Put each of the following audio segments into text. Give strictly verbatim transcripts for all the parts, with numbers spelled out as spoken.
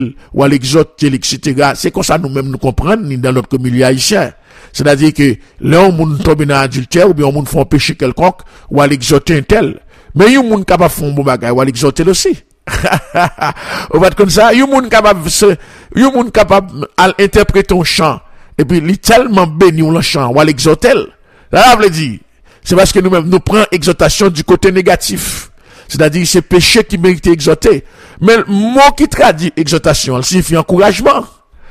ou à l'exhorter, et cetera. C'est comme ça nous-mêmes nous comprenons dans notre milieu haïtien. C'est-à-dire que là, on moun tombe dans adultère, ou bien on moun font péché quelconque, ou à l'exhorter un tel. Mais yon moun capable faire un bon bagay, ou à l'exhorter aussi. On va être comme ça, yon moun capable, yon moun capable à interpréter un chant, et puis il tellement béni le chant, ou à l'exhorter. Là, je veux dire, c'est parce que nous-mêmes, nous prenons exhortation du côté négatif. C'est-à-dire, c'est péché qui mérite exhorter. Mais le mot qui traduit exhortation, il signifie encouragement.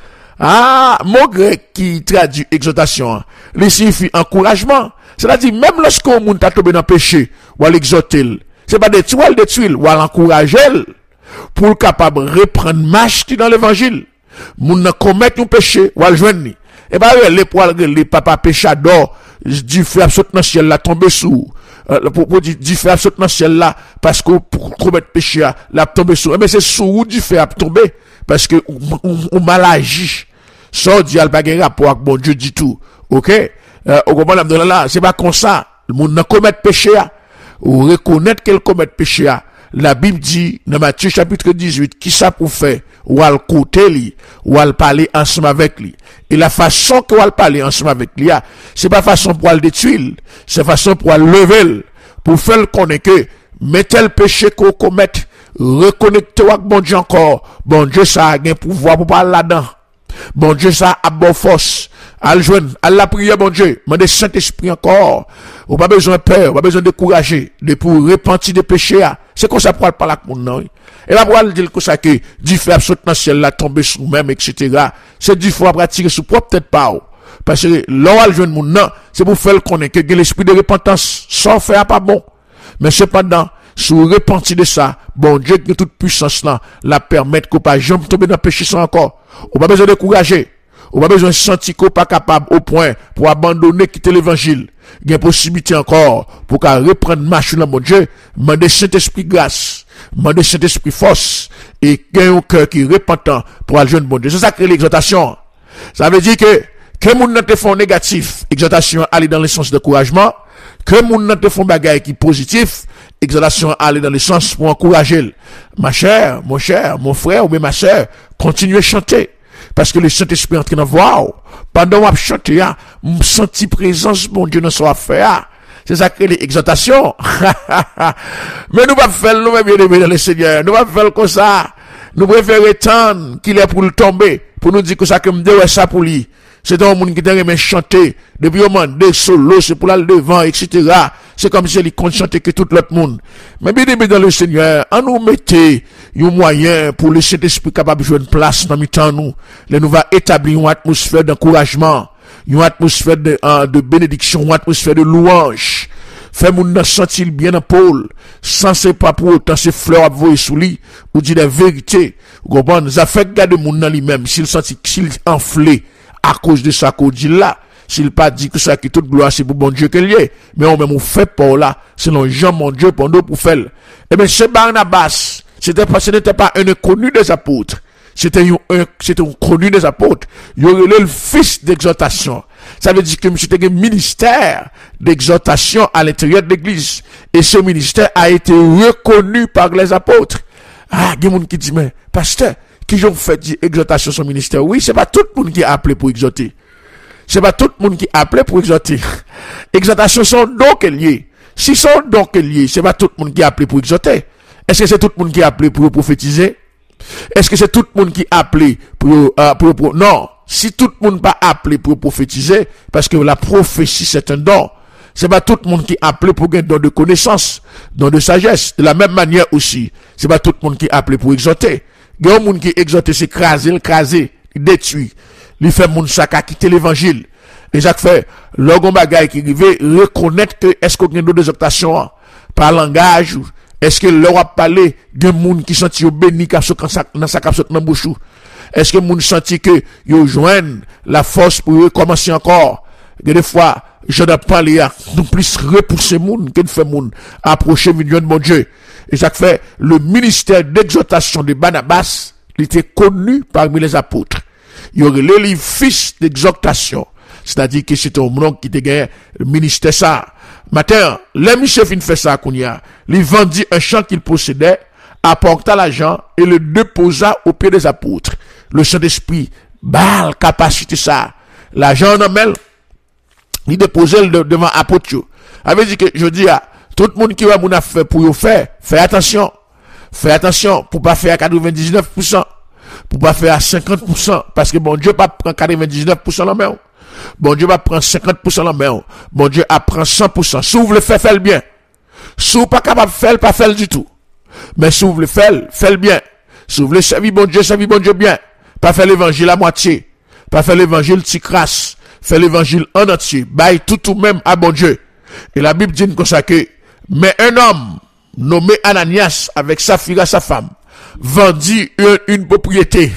Ah, mot grec qui traduit exhortation, il signifie encouragement. C'est-à-dire, même lorsqu'on moun ta tombé dans péché, ou à l'exhorter, c'est pas des tuiles, des tuiles, ou à l'encourager, pour le capable reprendre marche dans l'évangile. Moun n'a commettre un péché, ou à le joindre. Et ben, les poils, les papa péchador, du feu absolu dans le ciel là, tomber sous. Euh, pour, pour du feu absolu dans le ciel là, parce que pour commettre péché là, là, tomber sous. Mais c'est sous du feu à tomber, parce que on, on mal agi. Ça, dit, al pas de rapport avec bon Dieu du tout. Ok? Euh, au moment là, là, c'est pas comme ça. Le monde n'a commettre péché là. Ou reconnaître qu'elle commet péché là. La Bible dit, dans Matthieu chapitre dix-huit, qui ça pour faire? Ou al côté li, ou al parler ensemble avec lui. Et la façon que ou al parler ensemble avec lui, c'est pas façon pour al détruire, c'est façon pour al lever, pour faire connaître que, mettez le péché qu'on commet, reconnectez avec bon Dieu encore, bon Dieu ça a un pouvoir pour parler là-dedans. Bon Dieu ça a bonne force. Al joindre, al la prière, bon Dieu, mandez Saint-Esprit encore. Ou pas besoin de peur, ou pas besoin de décourager, de pour repentir des péchés. C'est comme ça pour parler avec mon nom. Et là, pour aller dire comme ça que, du feu absolument ciel là, tomber sur nous-mêmes, et cetera. C'est du feu à tirer sur propre tête pas. Parce que, là, où joindre mon nom, c'est pour faire connaître que l'esprit de repentance, sans faire pas bon. Mais cependant, si vous repentez de ça, bon Dieu, qui toute puissance là, la permettre qu'on pas jamais tomber dans le péché sans encore. Ou pas besoin de décourager. Ou pas besoin de sentir qu'on pas capable au point pour abandonner, quitter l'évangile. Il y a une possibilité encore pour qu'à reprendre marche dans mon Dieu, demander Saint-Esprit grâce, demander Saint-Esprit force, et gagner un cœur qui est repentant pour aller joindre mon Dieu. C'est ça que l'exhortation. Ça veut dire que, que moun nan te font négatif, exhortation aller dans le sens d'encouragement, que moun nan te font bagaille qui positif, exhortation aller dans le sens pour encourager. Ma chère, mon cher, mon frère ou bien ma chère, continuez à chanter. Parce que le Saint-Esprit est en train de voir. Pendant qu'on chante, je sens présence, mon Dieu, dans son affaire. C'est ça que l'exhortation. Mais nous ne pas faire, nous même bien aimés dans le Seigneur. Nous ne pas faire comme ça. Nous préférons attendre qu'il est pour le tomber. Pour nous dire que ça, que me dit, ça pour lui. C'est un monde qui t'a aimé chanter. Depuis au moment des solos, c'est pour aller devant, et cetera. C'est comme si il compte chanter que tout l'autre monde. Mais bien aimé dans le Seigneur, en nous mettez un moyen pour le Saint-Esprit capable de jouer une place dans mi-temps nous. Là, nous va établir une atmosphère d'encouragement, une atmosphère de, uh, de bénédiction, une atmosphère de louange. Fait moun nan sentir bien en pôle, sans c'est pas pour autant ces fleurs à voyer sous lui, ou dire la vérité. Vous comprenez? Ça fait garder moun nan lui-même, s'il sentit, s'il enflé, à cause de ça qu'on dit là, s'il pas dit que ça qui toute gloire c'est pour bon Dieu qu'elle y est, mais on même on fait pas là, selon Jean mon Dieu pour nous pour faire. Eh bien, ce Barnabas, c'était pas, ce n'était pas un inconnu des apôtres. C'était un, un c'était un connu des apôtres. Il aurait le fils d'exhortation. Ça veut dire que c'était un ministère d'exhortation à l'intérieur de l'église. Et ce ministère a été reconnu par les apôtres. Ah, il y a des gens qui disent, mais, pasteur, qui ont fait dire exhortation son ministère? Oui, c'est pas tout le monde qui est appelé pour exhorter. C'est pas tout le monde qui est appelé pour exhorter. Exhortation sont donc liés. Si sont donc liés, c'est pas tout le monde qui est appelé pour exhorter. Est-ce que c'est tout le monde qui est appelé pour prophétiser? Est-ce que c'est tout le monde qui est appelé pour, euh, pour, pour, non. Si tout le monde pas appelé pour prophétiser, parce que la prophétie c'est un don. C'est pas tout le monde qui est appelé pour gagner don de connaissance, don de sagesse. De la même manière aussi, c'est pas tout le monde qui est appelé pour exhorter. Il y a un monde qui exhorte, c'est craser, le craser, il détruit. Il fait mon sac à quitter l'évangile. Et ça fait, l'orgon bagaille qui arrive, reconnaître que est-ce qu'on a une exhortation par langage, est-ce que leur a parlé d'un monde qui sentit au béni dans sa capsule dans bouche? Est-ce que le monde sentit que ils joignent la force pour recommencer encore? Des fois, je dois parler à nous plus repousser monde que de faire monde approcher million de mon Dieu. Et ça fait, le ministère d'exhortation de Barnabas, il était connu parmi les apôtres. Il y aurait les fils d'exhortation. C'est-à-dire que c'était un monde qui était gagné le ministère ça. Matin, les monsieur fin fait ça qu'on y a. Il vendit un champ qu'il possédait apporta l'argent et le déposa aux pieds des apôtres. Le Saint-Esprit, bal capacité ça. L'argent en amène, il déposait le devant apôtre. Avait dit que je dis à tout le monde qui va mon affaire pour vous faire, fais attention. Fais attention pour pas faire à quatre-vingt-dix-neuf pour cent. Pour pas faire à cinquante pour cent. Parce que bon Dieu pas prend quatre-vingt-dix-neuf pour cent la main. Bon Dieu va prendre cinquante pour cent la main. Bon Dieu apprend cent pour cent. Si vous voulez faire, faites le bien. Si vous pas capable de faire, pas faire du tout. Mais si vous voulez faire, faites le bien. Si vous voulez servir bon Dieu, servir bon Dieu bien. Pas faire l'évangile à moitié. Pas faire l'évangile si crasse. Faire l'évangile en entier. Baille tout ou même à bon Dieu. Et la Bible dit comme ça que, mais un homme nommé Ananias avec Saphira sa femme vendit une, une propriété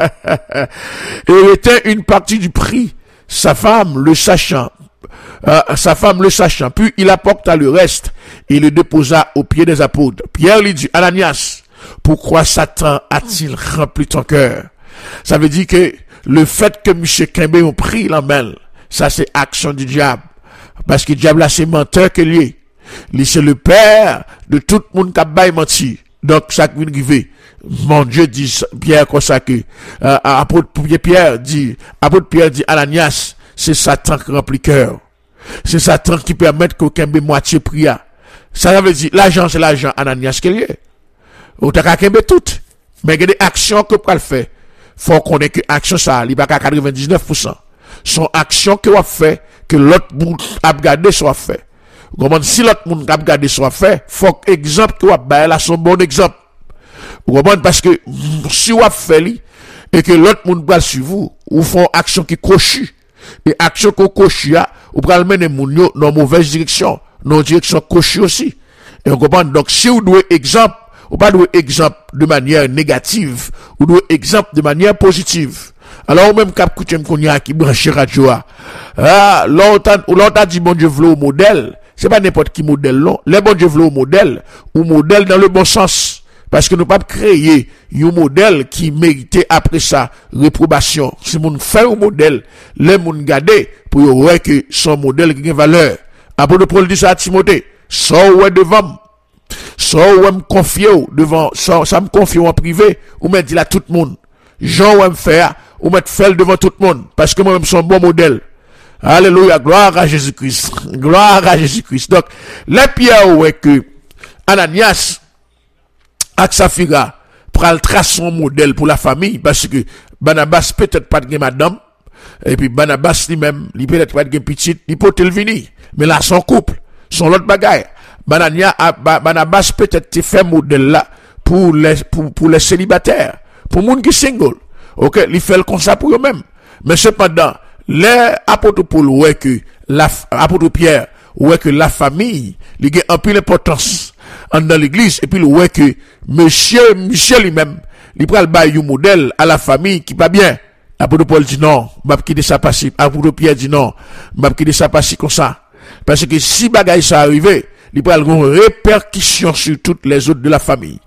et était une partie du prix. Sa femme le sachant, euh, sa femme le sachant, puis il apporta le reste et le déposa aux pieds des apôtres. Pierre lui dit, Ananias, pourquoi Satan a-t-il rempli ton cœur? Ça veut dire que le fait que M. Kembe ont pris la main, ça c'est action du diable. Parce que le diable là c'est menteur que lui. Lui c'est le père de tout le monde qui a bail menti. Donc ça vient arriver. Mon Dieu dit Pierre comme ça que euh, apôtre Pierre dit apôtre Pierre dit Ananias, c'est Satan qui remplit cœur. C'est Satan qui permet que Kembe moitié pria. Ça veut dire l'argent c'est l'argent Ananias qu'il y est. Ou t'as qu'à Kembe tout. Mais il y a des actions que pour le faire. Faut qu'on ait que action ça, il pas qu'à quatre-vingt-dix-neuf pour cent. Son action que on fait que l'autre monde a regardé soit fait. Comment si l'autre monde a regardé soit fait, faut que exemple que on bailler là son bon exemple. Comment parce que si on fait li et que l'autre monde va suivre vous, ou font action qui cochu et action qu'on cochu a, ou pral mener moun yo dans mauvaise direction, dans direction cochu aussi. Et on comprend donc si vous doit exemple, ou pas doit exemple de manière négative, ou doit exemple de manière positive. Alors, même cap coutume qu'on y a qui branche radio, ah, l'autre, ou l'autre a dit, bon Dieu, v'là au modèle. C'est pas n'importe qui modèle, non. Les bon Dieu, v'là au modèle, ou modèle dans le bon sens. Parce que nous pas créer un modèle qui méritait après ça, réprobation. Si moun fait un modèle, les moun garder, pour y voir que son modèle qui a valeur. Apôtre Paul dit ça à Timothée, so ouais devant, so ouais me confier devant, so, ça me confie en privé, ou me dit là tout le monde. Jean ouais me faire, ou mettre faire devant tout le monde, parce que moi-même, c'est un bon modèle. Alléluia, gloire à Jésus-Christ. Gloire à Jésus-Christ. Donc, les pierres, ouais, que Ananias, ak Saphira, pral trace son modèle pour la famille, parce que Barnabas peut-être pas de madame, et puis Barnabas lui-même, il peut-être pas de petite, il peut le venir. Mais là, son couple, son l'autre bagaille. Barnabas peut-être fait modèle là, pour les, pour, pour les célibataires, pour les gens qui sont single. Ok, il fait le comme ça pour eux-mêmes. Mais cependant, les apôtres Paul, ouais que la, apôtre Pierre, ouais que la famille, il a un peu d'importance dans l'église, et puis ouais que monsieur, monsieur lui-même, il prend le bail du modèle à la famille qui va bien. Apôtre Paul dit non, m'a quitter ça passer. Apôtre Pierre dit non, m'a quitter ça passer comme ça. Parce que si bagaille ça arrivé, il prend une répercussion sur toutes les autres de la famille.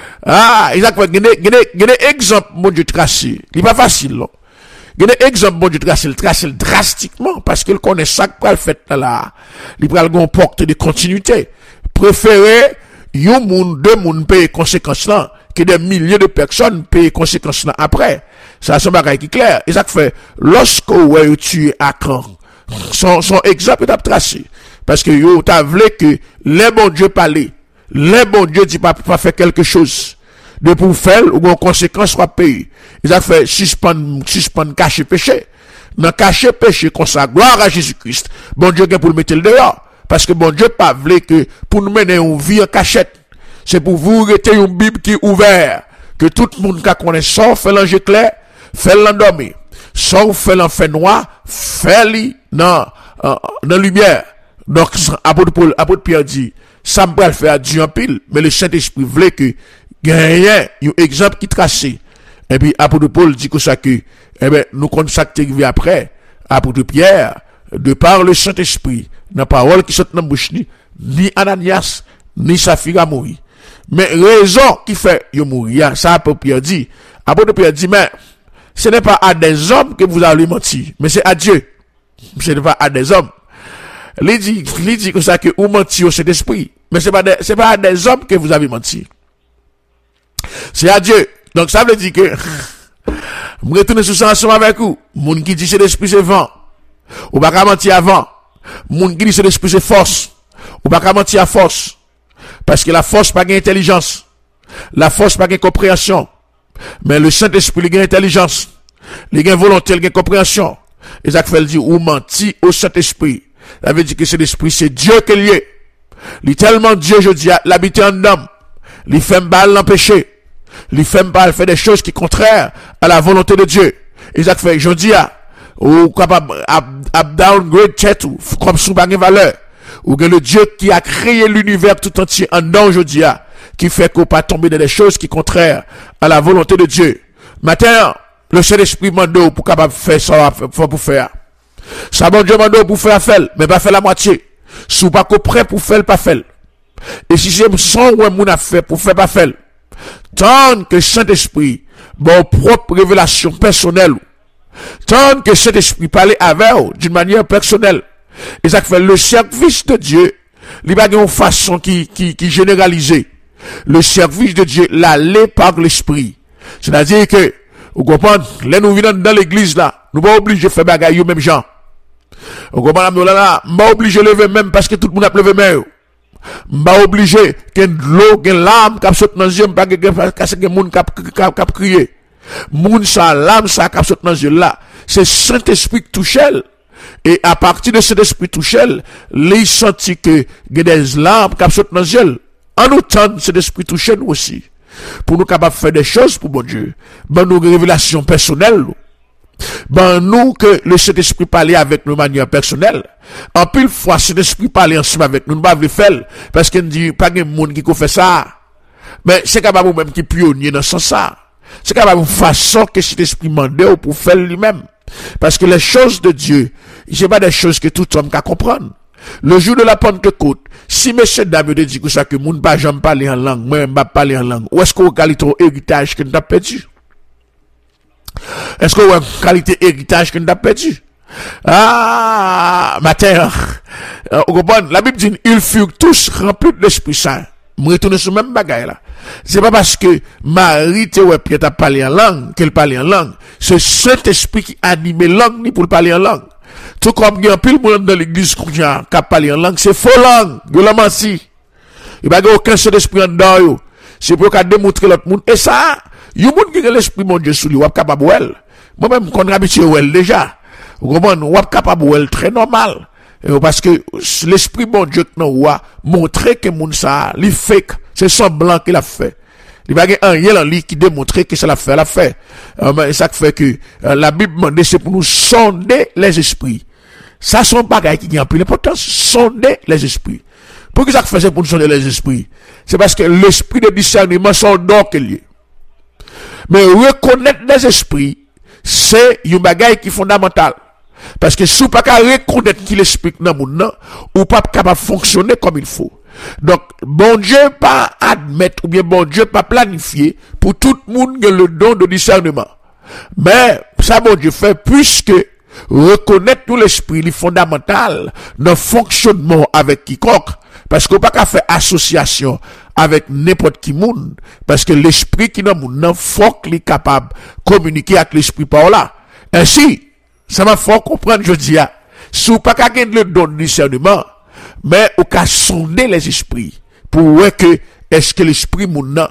Ah, exactement. Il y a des exemples, mon Dieu, tracé. Il n'est pas facile, non. Il y a des exemples, mon Dieu, tracé. Il trace drastiquement parce qu'il connaît ça que le fait là. Il prend une porte de continuité. Préférez, yon moun, deux moun paye conséquences là, que des milliers de personnes payent conséquences là après. Ça, c'est un bagage qui est clair. Et ça fait, lorsque ouais, tu es à Caen, son, son exemple est tracé. Parce que yo, t'as voulu que les bons dieux parlent. Les bons dieux disent pas, pas faire quelque chose. De pour faire, ou en conséquence, soit payé. Ils ont fait suspendre, suspendre, cacher péché. Dans cacher péché, comme ça, gloire à Jésus-Christ. Bon Dieu, pour le mettre le dehors. Parce que bon Dieu pas voulu que, pour nous mener une vie en cachette. C'est pour vous rester une Bible qui est ouverte. Que tout le monde qui connaît ça, fait l'ange clair, fait l'endormir. Ça, fait l'enfer noir, fait li, dans, dans la lumière. Donc, apôtre Paul, apôtre Pierre dit, ça me le faire Dieu en pile, mais le Saint-Esprit voulait que, gagne un exemple qui tracé. Et puis, apôtre Paul dit que ça que, eh ben, nous consacrons après, apôtre Pierre, de par le Saint-Esprit, dans la parole qui saute dans la bouche, ni, ni Ananias, ni Saphira mourir. Mais raison qui fait, yo mourir, ça apôtre Pierre dit, apôtre Pierre dit, mais, ce n'est pas à des hommes que vous allez mentir, mais c'est à Dieu. Ce n'est pas à des hommes. Il dit, il dit que ça que vous mentiez au Saint-Esprit. Mais c'est pas des, c'est pas à des hommes que vous avez menti. C'est à Dieu. Donc ça veut dire que, je retourne sur ça ensemble avec vous. Moun qui dit c'est l'esprit c'est vent. Ou pas qu'à mentir avant. Moun qui dit c'est l'esprit c'est force. Ou pas qu'à mentir à force. Parce que la force pas gain intelligence. La force pas gain compréhension. Mais le Saint-Esprit, il gain intelligence. Il gain volonté, il gain compréhension. Et ça fait dire, ou menti au Saint-Esprit. Ça veut dire que c'est l'Esprit, c'est Dieu qui est lié. Il est tellement Dieu, je dis, l'habiter en homme. Il fait mal l'empêcher. Il fait mal faire des choses qui sont contraires à la volonté de Dieu. Et ça fait, je dis, ou capable, à downgrade tête, comme sous bague valeur. Ou que le Dieu qui a créé l'univers tout entier en don, je dis, qui fait qu'on pas tomber dans des choses qui sont contraires à la volonté de Dieu. Maintenant, le Saint-Esprit mande pour capable faire ça, pour faire. Ça, bon Dieu mande pour faire faire, mais pas faire la moitié. Si vous pas prêt pour faire, pas faire. Et si c'est son ou un moun a fait pour faire, pas faire. Tant que Saint-Esprit, bon propre révélation personnelle, tant que Saint-Esprit parle avec vous d'une manière personnelle, et ça fait le service de Dieu, il n'y a pas une façon qui, qui, qui généralisée. Le service de Dieu, l'aller par l'esprit. C'est-à-dire que, vous comprenez, là, nous venons dans l'église, là, nous pas obligés de faire bagaille, ou même gens. Vous comprenez, nous, là, là, pas obligés de lever même parce que tout le monde a levé même. Pas obligé que l'eau, que l'âme, qui saute dans les yeux, pas que le monde qui crié. Moun sa l'âme, ça, qui saute dans les yeux, là. C'est Saint-Esprit qui touche elle. Et à partir de cet esprit touche elle, les sentit que, il y a des larmes qui saute dans les yeux. En autant, cet esprit touche nous aussi. Pour nous capables de faire des choses pour bon Dieu. Ben nous révélations personnelles. Ben nous que le Saint-Esprit parle avec nous de manière personnelle. En pile fois, cet esprit parle ensemble avec nous. Nous ne pouvons pas le faire. Parce qu'il ne dit pas de monde qui fait ça. Mais c'est capable même qui pionnier dans ce sens ça. C'est capable une façon que cet esprit mande pour faire lui-même. Parce que les choses de Dieu, ce n'est pas des choses que tout homme peut comprendre. Le jour de la Pentecôte, si monsieur David dit que ça que moun pas jamais parler en langue, moi même pas parler en langue, où est-ce qu'on a qualité héritage que nous avons perdu? Est-ce qu'on a qualité héritage que nous avons perdu? Ah, matin, la Bible dit, ils furent tous remplis de l'Esprit Saint. Je retourne sur le même bagaille là. C'est pas parce que Marie te ouais Pierre t'a parlé en langue, qu'elle parle en langue. C'est Saint-Esprit qui anime langue ni pour parler en langue. Tout comme il y a un pile monde dans l'église qui a parlé en langue, c'est faux langue, de la mentie. Il n'y a pas aucun Saint-Esprit en dedans. C'est pour qu'on démontre l'autre monde. Et ça, il y a un monde qui a l'Esprit mon Dieu sous lui, ou capable de moi-même, qu'on a habitué ou déjà. Vous comprenez, ou capable de très normal. Parce que l'Esprit bon Dieu qui a montré que moun ça, li fake, c'est semblant qu'il a fait. Il va y avoir un yel en lui qui démontre que ça l'a fait, l'a fait. Euh, ça fait que euh, la Bible demande c'est pour nous sonder les esprits. Ça sont bagages qui ont plus l'importance, sonder les esprits. Pour que ça fait c'est pour nous sonder les esprits? C'est parce que l'esprit de discernement sont donc lié. Mais reconnaître les esprits, c'est un bagage qui est fondamental. Parce que si vous ne pouvez pas reconnaître qui l'esprit dans le monde, ou pas capable de fonctionner comme il faut. Donc, bon Dieu pas admettre, ou bien bon Dieu pas planifier pour tout le monde le don de discernement. Mais, ça bon Dieu fait, puisque reconnaître tout l'esprit, est fondamental dans le fonctionnement avec quiconque. Parce qu'on ne peut pas faire association avec n'importe qui monde. Parce que l'esprit qui dans le monde, faut qu'il est capable de communiquer avec l'esprit par là. Ainsi, ça m'a fait comprendre, je dis, si vous pas gagner le don de discernement, mais vous pouvez sonder les esprits pour voir que est-ce que l'esprit moun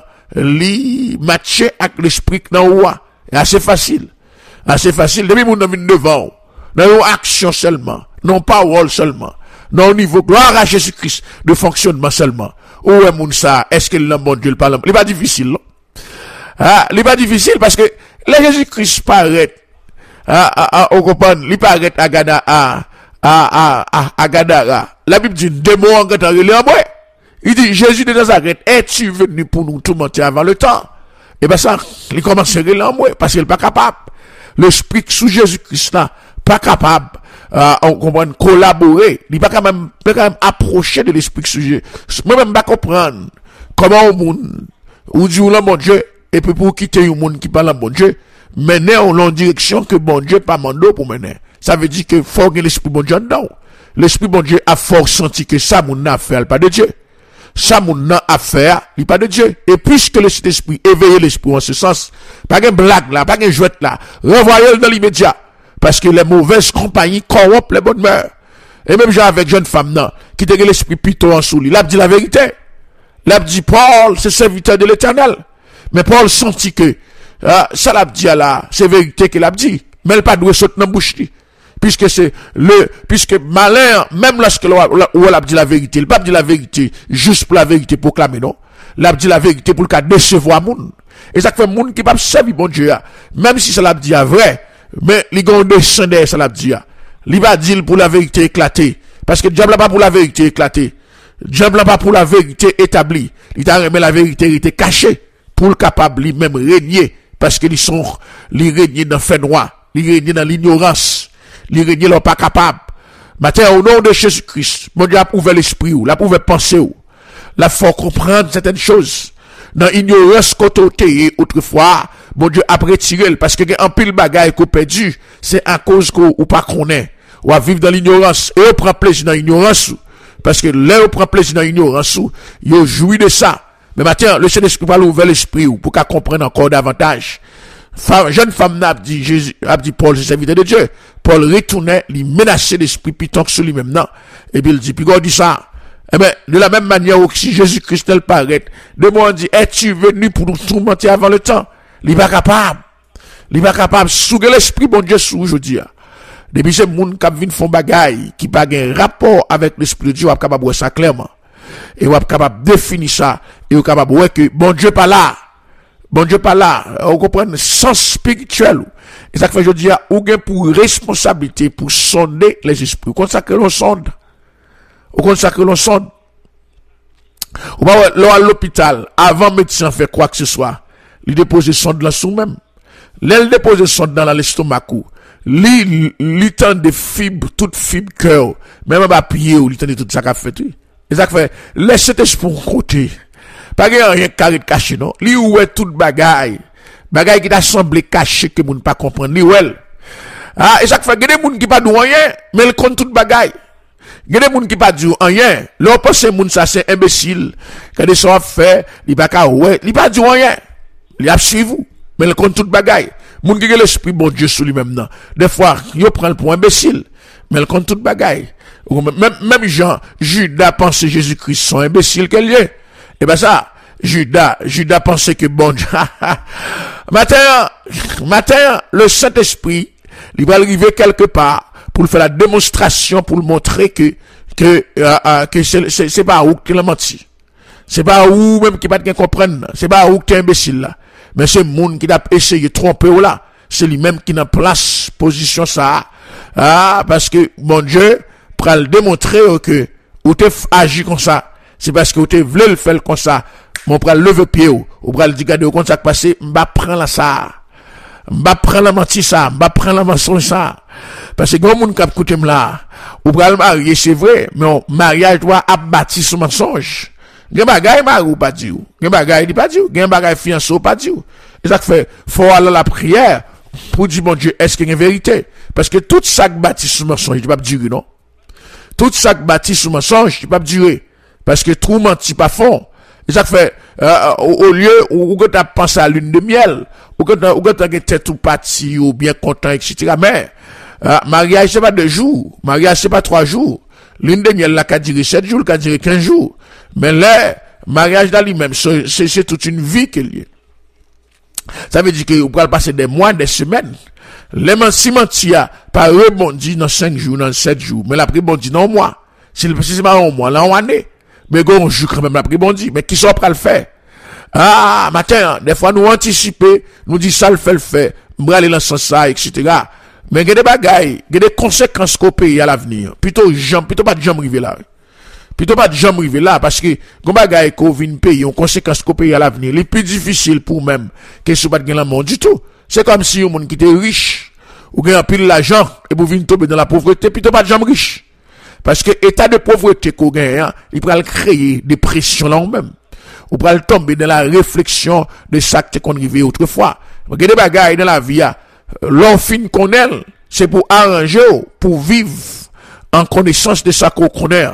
li matche avec l'esprit qui nan wa. Assez facile. Assez facile. Depuis moun vient devant, dans une action seulement, non pas parole seulement, non au niveau gloire à Jésus-Christ de fonctionnement seulement. Où est moun ça? Est-ce que le bon Dieu le parle? Il n'est pas difficile, non? Ah, il n'est pas difficile parce que le Jésus-Christ paraît. Ah, ah, ah, on comprend, il paraît à Gada, à, à, à, à Gadara. La Bible dit, deux mots en Gada, il est en moi. Il dit, Jésus de Nazareth, es-tu venu pour nous tourmenter avant le temps? Et ben ça, il commence à rire en moi, parce qu'il n'est pas capable. L'esprit sous Jésus-Christ là, pas capable, euh, on comprend, collaborer. Il n'est pas quand même, pas quand même approcher de l'esprit sujet. Moi-même, pas comprendre comment au monde, ou dit, ou là, mon Dieu, et puis pour quitter un monde qui parle à mon Dieu, mener en longue direction que bon Dieu pas mandé pour mener. Ça veut dire que faut que l'esprit bon Dieu dedans. L'esprit bon Dieu a fort senti que ça mon affaire pas de Dieu. ça moun nan a faire, il pas de Dieu. Et puisque le Saint-Esprit éveille l'esprit en ce sens, pas de blague là, pas de jouette là, renvoyez-le dans l'immédiat. Parce que les mauvaises compagnies corrompent les bonnes mœurs. Et même j'ai avec jeune femme non, qui te l'esprit plutôt en sous lui, l'a dit la vérité. L'a dit Paul, c'est serviteur de l'Éternel. Mais Paul sentit que ah, ça l'a dit là, c'est vérité qu'il a dit, mais elle pas doit sauter dans la bouche. Puisque c'est le, puisque malin, même lorsque elle a dit la vérité, il n'a pas dit la vérité juste pour la vérité proclamée, non. Il a dit la vérité pour le cas décevoir moun. Et ça fait moun qui pas servir bon Dieu, même si ça l'a dit à vrai, mais les gars descendent ça l'a dit. Il va dire pour la vérité éclatée. Parce que le diable n'a pas pour la vérité éclatée. Le diable n'a pas pour la vérité établie. Il t'a remis la vérité était cachée pour le capable lui-même régner. Parce qu'ils sont, les régner dans le fait noir. Ils régner dans l'ignorance. Ils régner leur pas capable. Maintenant, au nom de Jésus-Christ, mon Dieu a ouvert l'esprit ou, l'a ouvert penser ou. La faut comprendre certaines choses. Dans l'ignorance côté autrefois, mon Dieu a retiré parce que un pile bagaille qu'on perdu, c'est à cause qu'on ou pas connaît. Ou à vivre dans l'ignorance. Et on prend plaisir dans l'ignorance. Parce que là, on prend plaisir dans l'ignorance. On jouit de ça. Mais maintenant, le Saint-Esprit va ouvrir l'esprit pour qu'elle comprenne encore davantage. Femme, jeune femme n'a dit Jésus, a dit Paul, c'est serviteur de Dieu. Paul retournait, il menaçait l'esprit, puis tant que sur lui-même, non. Et puis il dit, puis il dit ça. Eh bien, de la même manière où si Jésus-Christ elle paraît, de moi on dit, es-tu venu pour nous tourmenter avant le temps? Il n'est pas capable. Il n'est pas capable. Souguer l'esprit, bon Dieu, sous, je dis. Depuis ce monde qui vient font bagaille, qui n'a pas un rapport avec l'esprit de Dieu, on est capable de voir ça clairement. Et on est capable de définir ça. Et on est capable de voir que bon Dieu pas là. Bon Dieu pas là. On comprend le sens spirituel. Et ça fait, je dis, on a pour responsabilité pour sonder les esprits. Comme ça que l'on sonde. Comme ça que l'on sonde. On va à l'hôpital, avant médecin fait quoi que ce soit, il dépose sonde là sous même. L'elle dépose sonde dans l'estomac. Li, li tend de fibres, toutes fibres cœur, même à pied ou li tend de tout ça qu'a fait. Et ça fait, laisse cet esprit côté. Pas rien carré caché, non? Li ou est toute bagaille. Bagaille qui t'a semblé caché que moun pas comprendre. Li ou elle. Ah, et ça fait, il y a des moun qui pas dit rien, mais ils comptent toute bagaille. Il y a des moun qui pas dit rien. Là, on pense que moun ça c'est imbécile. Quand ils sont fait, il pas qu'à ouais, il pas dit rien. Il a suivi vous, mais il compte toute bagaille. Moun qui a l'esprit bon Dieu sur lui-même, non. Des fois, il prend le pour imbécile, mais il compte toute bagaille. Même, même Jean, Judas pensait Jésus-Christ sont imbéciles qu'elle est. Et ben ça, Judas, Judas pensait que bon Dieu, matin, matin, le Saint-Esprit, il va arriver quelque part pour faire la démonstration, pour le montrer que, que, euh, euh, que c'est, c'est, c'est pas où qu'il a menti. C'est pas où même qui pas de comprendre. C'est pas où qui est imbécile là. Mais c'est monde qui a essayé de tromper ou là. C'est lui-même qui n'a place, position ça. Ah, parce que, mon Dieu, pour le démontrer que, ou t'es agi comme ça. C'est parce que ou t'es voulu le faire comme ça. Mon pral lever pied ou, ou pral dit, regardez, au compte ça passé, m'ba prend la ça. M'ba prend la menti ça, m'ba prend la mensonge ça. Parce que, grand monde qui a écouté là, ou pral marier, c'est vrai, mais on, mariage doit abattre ce mensonge. Gen bagay marou pas dit ou. Gen bagay dit pas dit ou. Gen bagay fiancé pas dit ou. Et ça fait, faut aller à la prière pour dire, mon Dieu, est-ce qu'il y a une vérité? Parce que tout ça qui bâtit sous mensonge, tu peux pas durer, non? Tout ça qui bâtit sous mensonge, tu peux pas durer. Parce que tout menti pas fond. Et ça fait, euh, au, au lieu où, où tu as pensé à lune de miel, où tu as, où tu as tête tout parti ou bien content, et cetera. Mais, euh, mariage c'est pas deux jours. Mariage c'est pas trois jours. Lune de miel, là, qu'a duré sept jours, qu'a duré quinze jours. Mais là, mariage dans lui-même, c'est, c'est, c'est toute une vie qu'il y a. Ça veut dire que vous pouvez passer des mois, des semaines. Les mentimentiers, pas rebondi dans cinq jours, dans sept jours. Mais la rebondi dans un mois. Si c'est pas un mois, là, en année. Mais on joue quand même la rebondi. Mais qui sont prêts à le faire? Ah, matin, des fois, nous anticiper, nous dit ça le fait, le fait. M'braler dans ce sens, ça, et cetera. Mais il y a des bagailles, il y a des conséquences qu'au pays à l'avenir. Plutôt, j'aime, plutôt pas de jamais arriver là. Plutôt pas de jamais arriver là, parce que, comme bagaille qu'on vient payer, on conséquences qu'au pays à l'avenir, les plus difficiles pour même, que ce pas de gagner monde du tout. C'est comme si un monde qui était riche, ou gagne un pile l'argent, et vous venez tomber dans la pauvreté, plutôt pas de jamais riche. Parce que état de pauvreté qu'on gagne, hein, il peut créer des pressions là même. Ou peut tomber dans la réflexion de ça que qu'on arrivé autrefois. Il y a des bagailles dans la vie, l'on fin qu'on elle, c'est pour arranger, pour vivre en connaissance de ça qu'on connaît.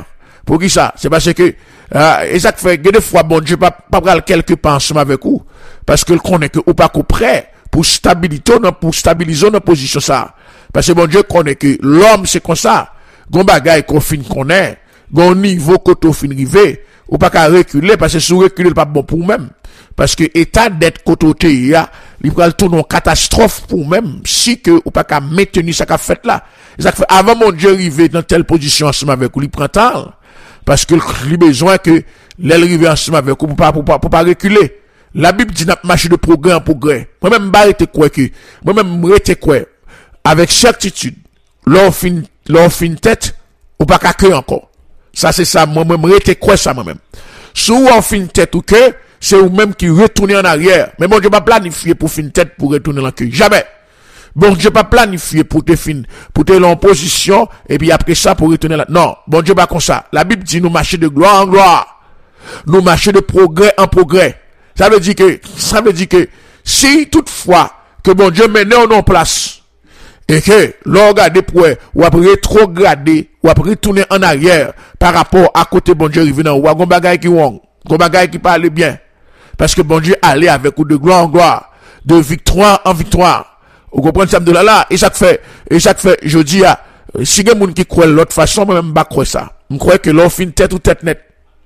Pour qui ça? C'est parce que, euh, et ça fait que des fois, bon Dieu, pas, pas prendre quelque part ensemble avec vous. Parce que le connaît que, ou pas qu'on prêt pour stabiliser, pour stabiliser notre position ça. Parce que bon Dieu connaît que l'homme, c'est comme ça. Gon bagay qu'on fin connaît, gon niveau koto fin rivé, ou pas qu'à reculer, parce que si vous reculez, pas bon pour même. Parce que état d'être côté ya, il va tourner en catastrophe pour même, si que, ou pas qu'à maintenir ça qu'a fait là. Ça fait, avant mon Dieu arriver dans telle position ensemble avec vous, il prend temps. Parce que, il a besoin que, l'aile arrive ensemble avec vous, pour pas, pour pas, pour pas reculer. La Bible dit, n'a marché de progrès en progrès. Moi-même, m'arrêter quoi que, moi-même, m'arrêter quoi, avec certitude, l'on fin, l'on fin tête, ou pas qu'à que encore. Ça, c'est ça, moi-même, m'arrêter quoi ça, moi-même. Si on fin tête ou que, c'est vous-même qui retournez en arrière. Mais bon Dieu pas planifié pour fin tête pour retourner en queue. Jamais. Bon Dieu pas planifié pour te fin, pour te en position, et puis après ça pour retourner là. Non. Bon Dieu pas comme ça. La Bible dit nous marcher de gloire en gloire. Nous marcher de progrès en progrès. Ça veut dire que, ça veut dire que, si toutefois, que bon Dieu mène en place, et que, l'on regarde pour, ou après rétrograder, ou après retourner en arrière, par rapport à côté bon Dieu revenant, ou à gon bagay qui wong, gon bagay qui parle bien. Parce que bon Dieu allait avec vous de gloire en gloire, de victoire en victoire. Vous comprenez ça de là là, et ça fait, et ça fait, je dis à, si il y a des gens qui croient l'autre façon, moi même pas croire ça. Je crois que l'on fin tête ou tête net.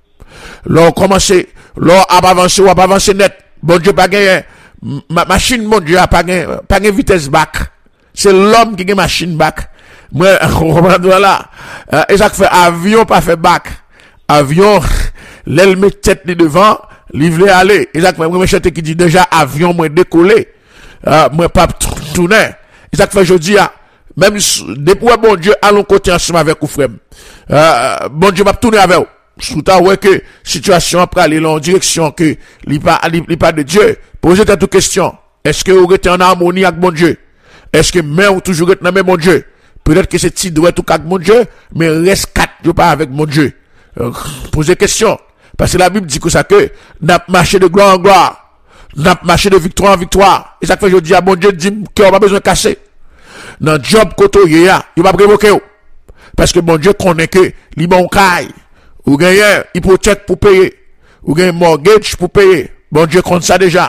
L'on commence, l'on a avancé ou a avancé net. Bon Dieu pas gagné, ma machine, mon Dieu a pas gagné, pas gagné vitesse back. C'est l'homme qui gagne machine back. Moi, on comprend là. Et ça fait avion pas fait back. Avion, l'aile met tête devant, livrer aller. Exactement. Moi, je qui dit déjà avion, moi décoller. Euh, moi, pas tourner. Exactement. Je dis, même, depuis bon Dieu, allons côté ensemble avec vous, frère. Euh, bon Dieu, va tourner avec vous. Sous ta ouais que, situation après aller en direction que, il pas, il pas de Dieu. Posez-toi toute question. Est-ce que vous êtes en harmonie avec bon Dieu? Est-ce que même ou toujours êtes dans mon Dieu? Peut-être que c'est petit doit tout avec mon Dieu, mais reste quatre, je pas avec mon Dieu. Euh, posez question. Parce que la Bible dit que ça que, n'a marché de gloire en gloire. N'a marché de victoire en victoire. Et ça fait, je dis à mon Dieu, dit qu'on n'a pas besoin de casser. Dans le job koto yéya, il va provoquer. Parce que mon Dieu connaît que, li bon caille. Ou gagne, hypothèque pour payer. Ou gagne mortgage pour payer. Bon Dieu compte ça déjà.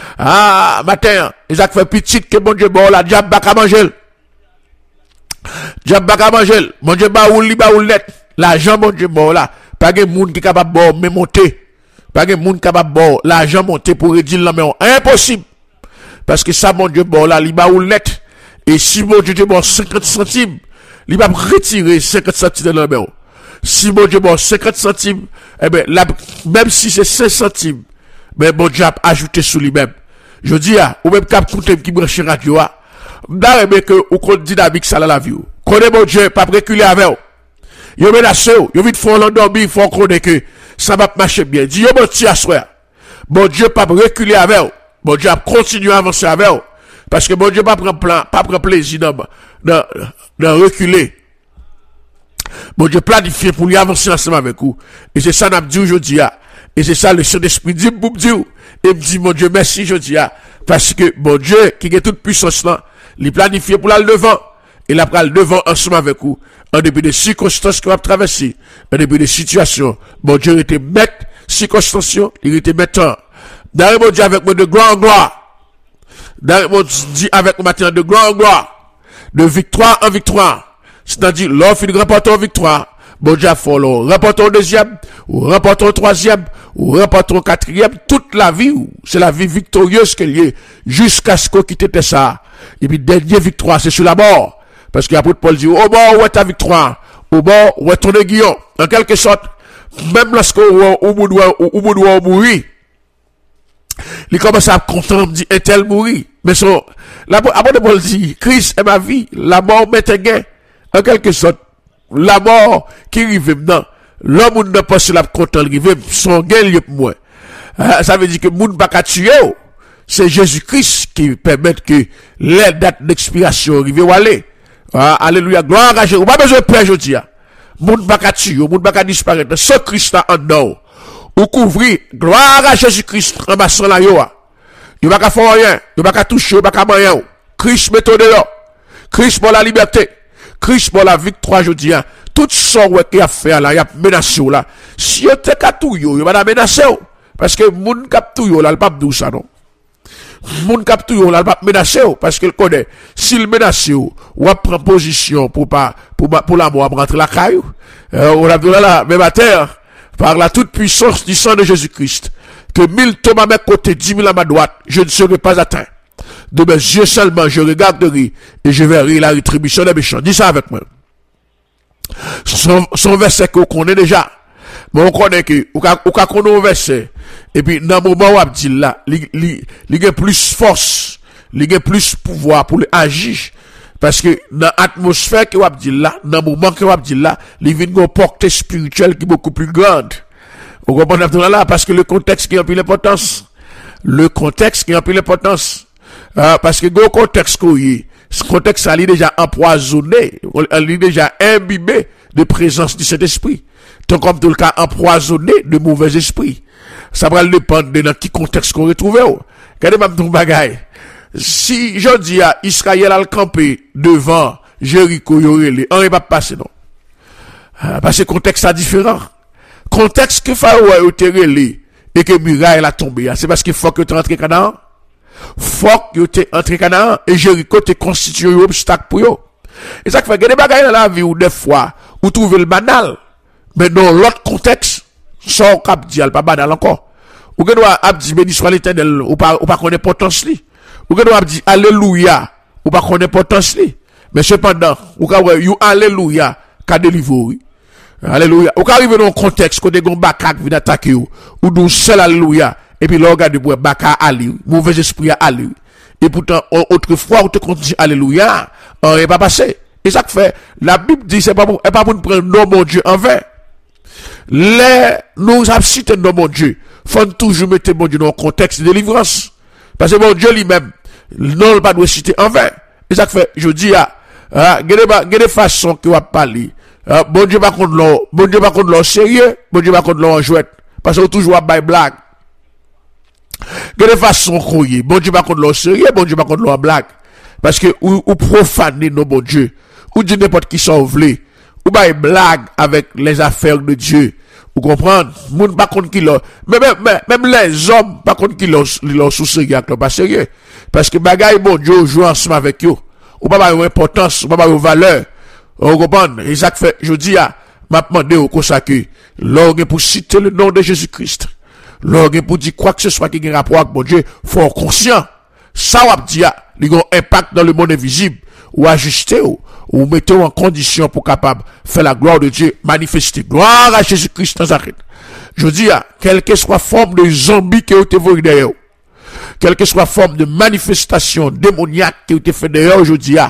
Ah, matin, ils ont fait petit que bon Dieu, bon, la diable baka manger. Diable baka manger. Bon Dieu, ba ou li, ba ou net. L'argent, bon Dieu, bon, là. Pas de monde qui est capable de me monter. Pas de monde capable de l'argent monter pour réduire la maison. Impossible. Parce que ça, bon Dieu, bon, là, li ba ou net. Et si bon Dieu, bon, cinquante centimes, il va retirer cinquante centimes de la maison. Si bon Dieu, bon, cinquante centimes, eh ben, là, même si c'est cinq centimes, mais bon Dieu a ajouté sous lui-même. Je dis, ah, ou même cap coûter qui branche radio, ah, d'arrêt, que, ou qu'on dynamique ça la vie, connaît bon Dieu, pas reculer avec vous. Yo menacé, yo vite faut l'endormir, faut connaître que ça va marcher bien. Dis, yo bon ti assoir. Bon Dieu pas reculer avec vous. Bon Dieu a continuer à avancer avec vous. Parce que bon Dieu pas prendre plan, pas prendre plaisir dans, dans, dans reculer. Bon Dieu planifié pour lui avancer ensemble avec vous. Et c'est ça n'a dit aujourd'hui. Et c'est ça le Saint-Esprit dit pour me dire. Et me dit, mon Dieu, merci aujourd'hui. Parce que bon Dieu, qui a toute puissance là, il planifié pour aller devant. Et il a le devant ensemble avec vous. En début de circonstances qu'on va traverser. En début de situations. Bon Dieu était maître circonstances, il était maître. Dans mon Dieu avec moi de gloire en gloire. Dans mon Dieu avec moi maintenant de gloire en gloire. De victoire en victoire. C'est-à-dire, l'offre il remporte en victoire. Bon Dieu a fait l'on remporte au deuxième, ou remporte au troisième, ou remporte au quatrième. Toute la vie, c'est la vie victorieuse qu'elle y est. Jusqu'à ce qu'on quitte ça. Et puis, dernière victoire, c'est sur la mort. Parce que l'apôtre Paul dit, au bord, où est ta victoire? Au bord, où est ton aiguillon? En quelque sorte, même lorsqu'on doit mourir, il commence à contenter, dit, est-elle mourir? Mais son, l'apôtre Paul dit, Christ est ma vie, la mort m'est gain. En quelque sorte, la mort qui arrive maintenant, l'homme n'a pas sur la content, son gain lieu pour moi. Ça veut dire que moun pas qu'à tuer, c'est Jésus-Christ qui permet que les dates d'expiration arrivent ou aller. Ah, alléluia, gloire à Jésus. Pas besoin de peur, je dis. Moun pas qu'à tuer, moun pas qu'à disparaître. Ce Christ en dedans. Ou couvrir, gloire à Jésus-Christ, en massant la yoa. Il va qu'à faire rien, il va qu'à toucher, il va qu'à manger. Christ méthode là. Christ pour la liberté. Christ pour la victoire, je dis. tout ça qui a fait là, il a menacé là. Si vous êtes tout yo, vous va menacer. Parce que moun kap tout yo là, il pas dou ça non. Moun kap tout yo là, il pas menacer parce qu'il connaît. S'il menace ou prend position pour pas pour pour la mort rentrer la caillou. Euh, on a dit là même à terre par la toute puissance du sang de Jésus-Christ que mille tombent à mes côtés, dix mille à ma droite, je ne serai pas atteint. De mes yeux seulement je regarderai et je verrai la rétribution des méchants. Dis ça avec moi. Son, son verset qu'on connaît déjà. Mais on connaît que, ou ka, ou ka connaît un verset. Et puis, dans le moment où on dit là, il y a plus force, il y a plus pouvoir pour agir. Parce que, dans l'atmosphère que on dit là, dans le moment que on dit là, il y a une portée spirituelle qui est beaucoup plus grande. Vous comprenez là? Parce que le contexte qui a pris l'importance. Le contexte qui a pris l'importance. Euh, parce que, le contexte qu'il ce contexte a déjà empoisonné, a déjà imbibé de présence du Saint-Esprit. Donc, comme tout le cas, empoisonné de mauvais esprits. Ça va dépendre de dans qui contexte qu'on retrouve. Regardez-moi ton bagay. Si je dis à Israël a campé devant Jéricho, Yorele, on ne va pas passer, non. Parce que le contexte est différent. Contexte que Pharaon a été et que muraille a tombé, c'est parce qu'il faut que tu rentres Canaan. Faut que tu entres Canaan et Jéricho te constitue un obstacle pour eux. Et ça fait que des bagailles dans la vie où des fois, vous trouvez le banal. Mais dans l'autre contexte, ça, on cap dit, pas banal encore. Ou que doit dire, béni soit l'éternel, ou pas, ou pas connaître potence li. Ou que doit dire, alléluia, ou pas connaître potence li. Mais cependant, ou ka ouais, you alléluia, ka délivrer. Alléluia. Ou ka arrive dans un contexte, côté gon bakak vient attaquer ou, ou dou seul alléluia. Et puis, là, regarde, pour baka ali, mauvais esprit ali. Et pourtant, autrefois, on te continue alléluia, on n'est pas passé. Et ça fait, la Bible dit, c'est pas pour, c'est pas pour nous prendre nos mon Dieu en vain. Les, nous avons cité nos mon Dieu. Faut toujours mettre mon Dieu dans un contexte de délivrance. Parce que mon Dieu lui-même, non, pas doit citer en vain. Et ça fait, je dis, ah, ah, il y a des façons que va parler. Ah, bon Dieu pas contre l'eau, bon Dieu pas contre l'eau sérieux, bon Dieu pas contre l'eau en jouette. Parce que toujours à bail blague. Il y a des façons qu'on y est. Bon Dieu pas contre l'eau sérieux, bon Dieu pas contre l'eau en blague. Parce que, ou, ou profaner nos bon Dieu. Ou dit n'importe qui s'en voulait. Ou bail blague avec les affaires de Dieu. Vous comprenez? Moun pas contre qui l'ont. Même, même, même les hommes, pas contre qui l'ont, l'ont sous sérieux, pas sérieux. Parce que bagaille bon Dieu joue ensemble avec eux. Ou pas avoir importance, ou pas avoir valeur. Vous comprenez? Et ça fait, je dis à, m'a demandé au consacré, l'orgue pour citer le nom de Jésus-Christ. L'orgue pour dire quoi que ce soit qui a un rapport avec bon Dieu, faut être conscient. Ça, on dit, il y a un impact dans le monde invisible. Ou ajuster, ou, ou mettez en condition pour capable faire la gloire de Dieu, manifester. Gloire à Jésus-Christ Nazareth. Je dis, quelle que soit forme de zombie qui a été volé derrière, quelle que soit forme de manifestation démoniaque qui a été fait derrière, je dis,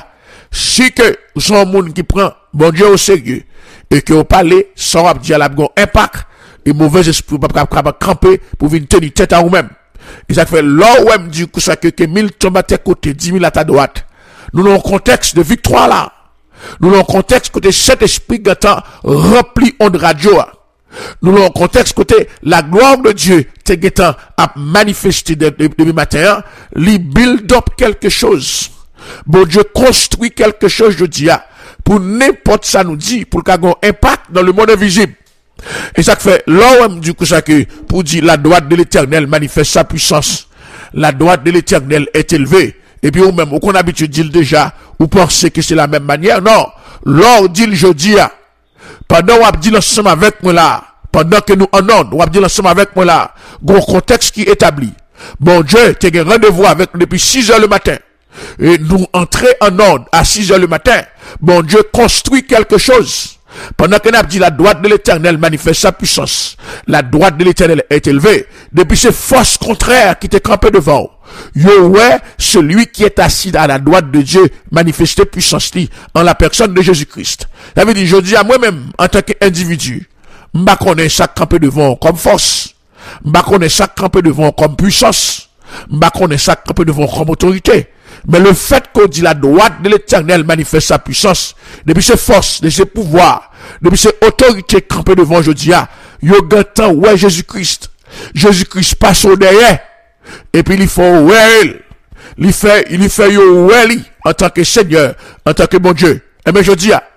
si que sont un monde qui prend bon Dieu au sérieux, et que vous parlez, ça va dire, la bon impact, et mauvais esprit, pas capable camper pour venir tenir tête à vous-même. Et ça fait là où même dit que ça que, que mille tombent à tes côtés, dix mille à ta droite. Nous avons un contexte de victoire là. Nous avons un contexte côté cet esprit gâtant rempli on radio. Nous avons un contexte côté la gloire de Dieu te gâtant a manifesté depuis matin, li build up quelque chose. Bon Dieu construit quelque chose, je dis, pour n'importe ça nous dit, pour qu'il y ait un impact dans le monde invisible. Et ça fait, là où du coup ça que, pour dire la droite de l'éternel manifeste sa puissance. La droite de l'éternel est élevée. Et puis, ou même, ou qu'on habitude dit déjà, ou pensez que c'est la même manière. Non. Lors dit je dis, pendant ou dit ensemble avec moi là, pendant que nous en on, ou dit ensemble avec moi là, gros contexte qui est établi. Bon Dieu, tu as un rendez-vous avec nous depuis six heures le matin. Et nous entrons en ordre à six heures le matin. Bon Dieu construit quelque chose. Pendant que nous avons dit la droite de l'éternel manifeste sa puissance. La droite de l'éternel est élevée. Depuis ces forces contraires qui étaient campées devant. Yo ouais, celui qui est assis à la droite de Dieu manifester puissance en la personne de Jésus-Christ. Ça veut dire, je dis à moi-même, en tant qu'individu, m'ba connaît chaque campé devant comme force. M'ba connaît chaque campé devant comme puissance. M'ba connaît chaque campé devant comme autorité. Mais le fait qu'on dit la droite de l'éternel manifeste sa puissance, depuis ses forces, de ses pouvoirs, depuis ses autorités campées devant, je dis, ah, yo gantan, ouais, Jésus-Christ. Jésus-Christ passe au derrière. Et puis, il faut, ouais, il fait, il fait, yo, ouais, en tant que Seigneur, en tant que bon Dieu. Et bien, je dis, ah,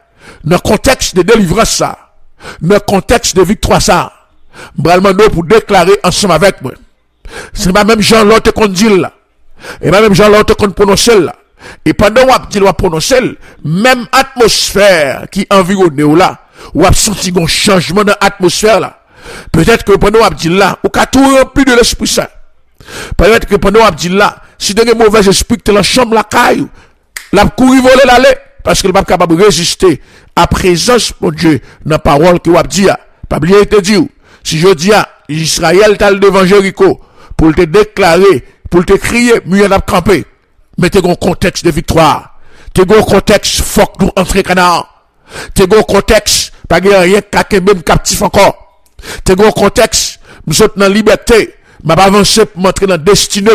dans le contexte de délivrance ça, dans le contexte de victoire ça, m'bral pour déclarer ensemble avec moi. C'est pas même Jean l'autre qu'on dit là. Et pas même Jean l'autre qu'on prononce là. Et pendant qu'on dit qu'on prononce, même atmosphère qui environne là, ou a senti un changement dans l'atmosphère là. Peut-être que pendant qu'on dit là, ou qu'a tout rempli de l'Esprit Saint. Peut-être que pendant qu'on dit là, si tu as un mauvais esprit qui est dans la chambre, la caille, la courir voler l'aller, parce qu'il n'est pas capable de résister à la présence, mon Dieu, dans la parole que vous avez dit. Pas oublier te dire, si je dis à Israël, t'as le devant Jéricho, pour te déclarer, pour te crier, mieux n'a campé. Mais t'es un contexte de victoire. T'es un contexte, faut que nous entrions canard. T'es un contexte, pas rien qu'à même captif encore. T'es un contexte, nous sommes dans la liberté, m'a pas avancé pour m'entrer dans la destinée.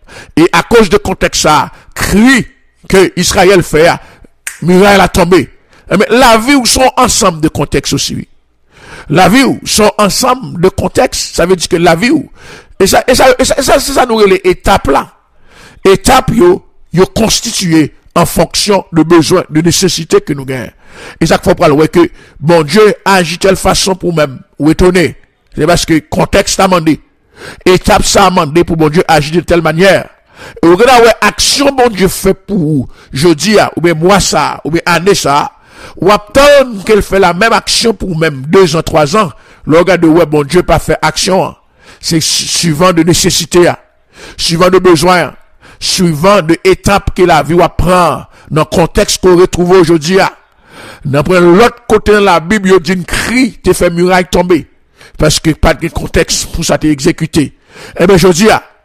Et à cause de contexte ça, cri que Israël fait, muraille a tombé. Mais la vie où sont ensemble de contextes aussi. La vie où sont ensemble de contextes, ça veut dire que la vie où, et ça, et ça, et ça, et ça, c'est ça nous les étapes là. Étapes yo, yo constituées en fonction de besoins, de nécessités que nous gagnons. Et ça qu'il faut prendre, ouais, que, bon Dieu agit de telle façon pour même, ou étonner. C'est parce que contexte a demandé. Étape ça a demandé pour bon Dieu agir de telle manière. Et vous regardez, ouais, action bon Dieu fait pour jeudi, ou bien moi ça, ou bien année ça, ou attendre qu'elle fait la même action pour même deux ans, trois ans. Le regard de ouais, bon Dieu pas fait action. C'est suivant de nécessité, suivant de besoin, suivant de étapes que la vie va prendre dans le contexte qu'on retrouve aujourd'hui. Dans l'autre côté de la Bible, il y a une cri, te fait muraille tomber. Parce que pas de contexte pour ça t'est exécuté. Eh bien, je dis,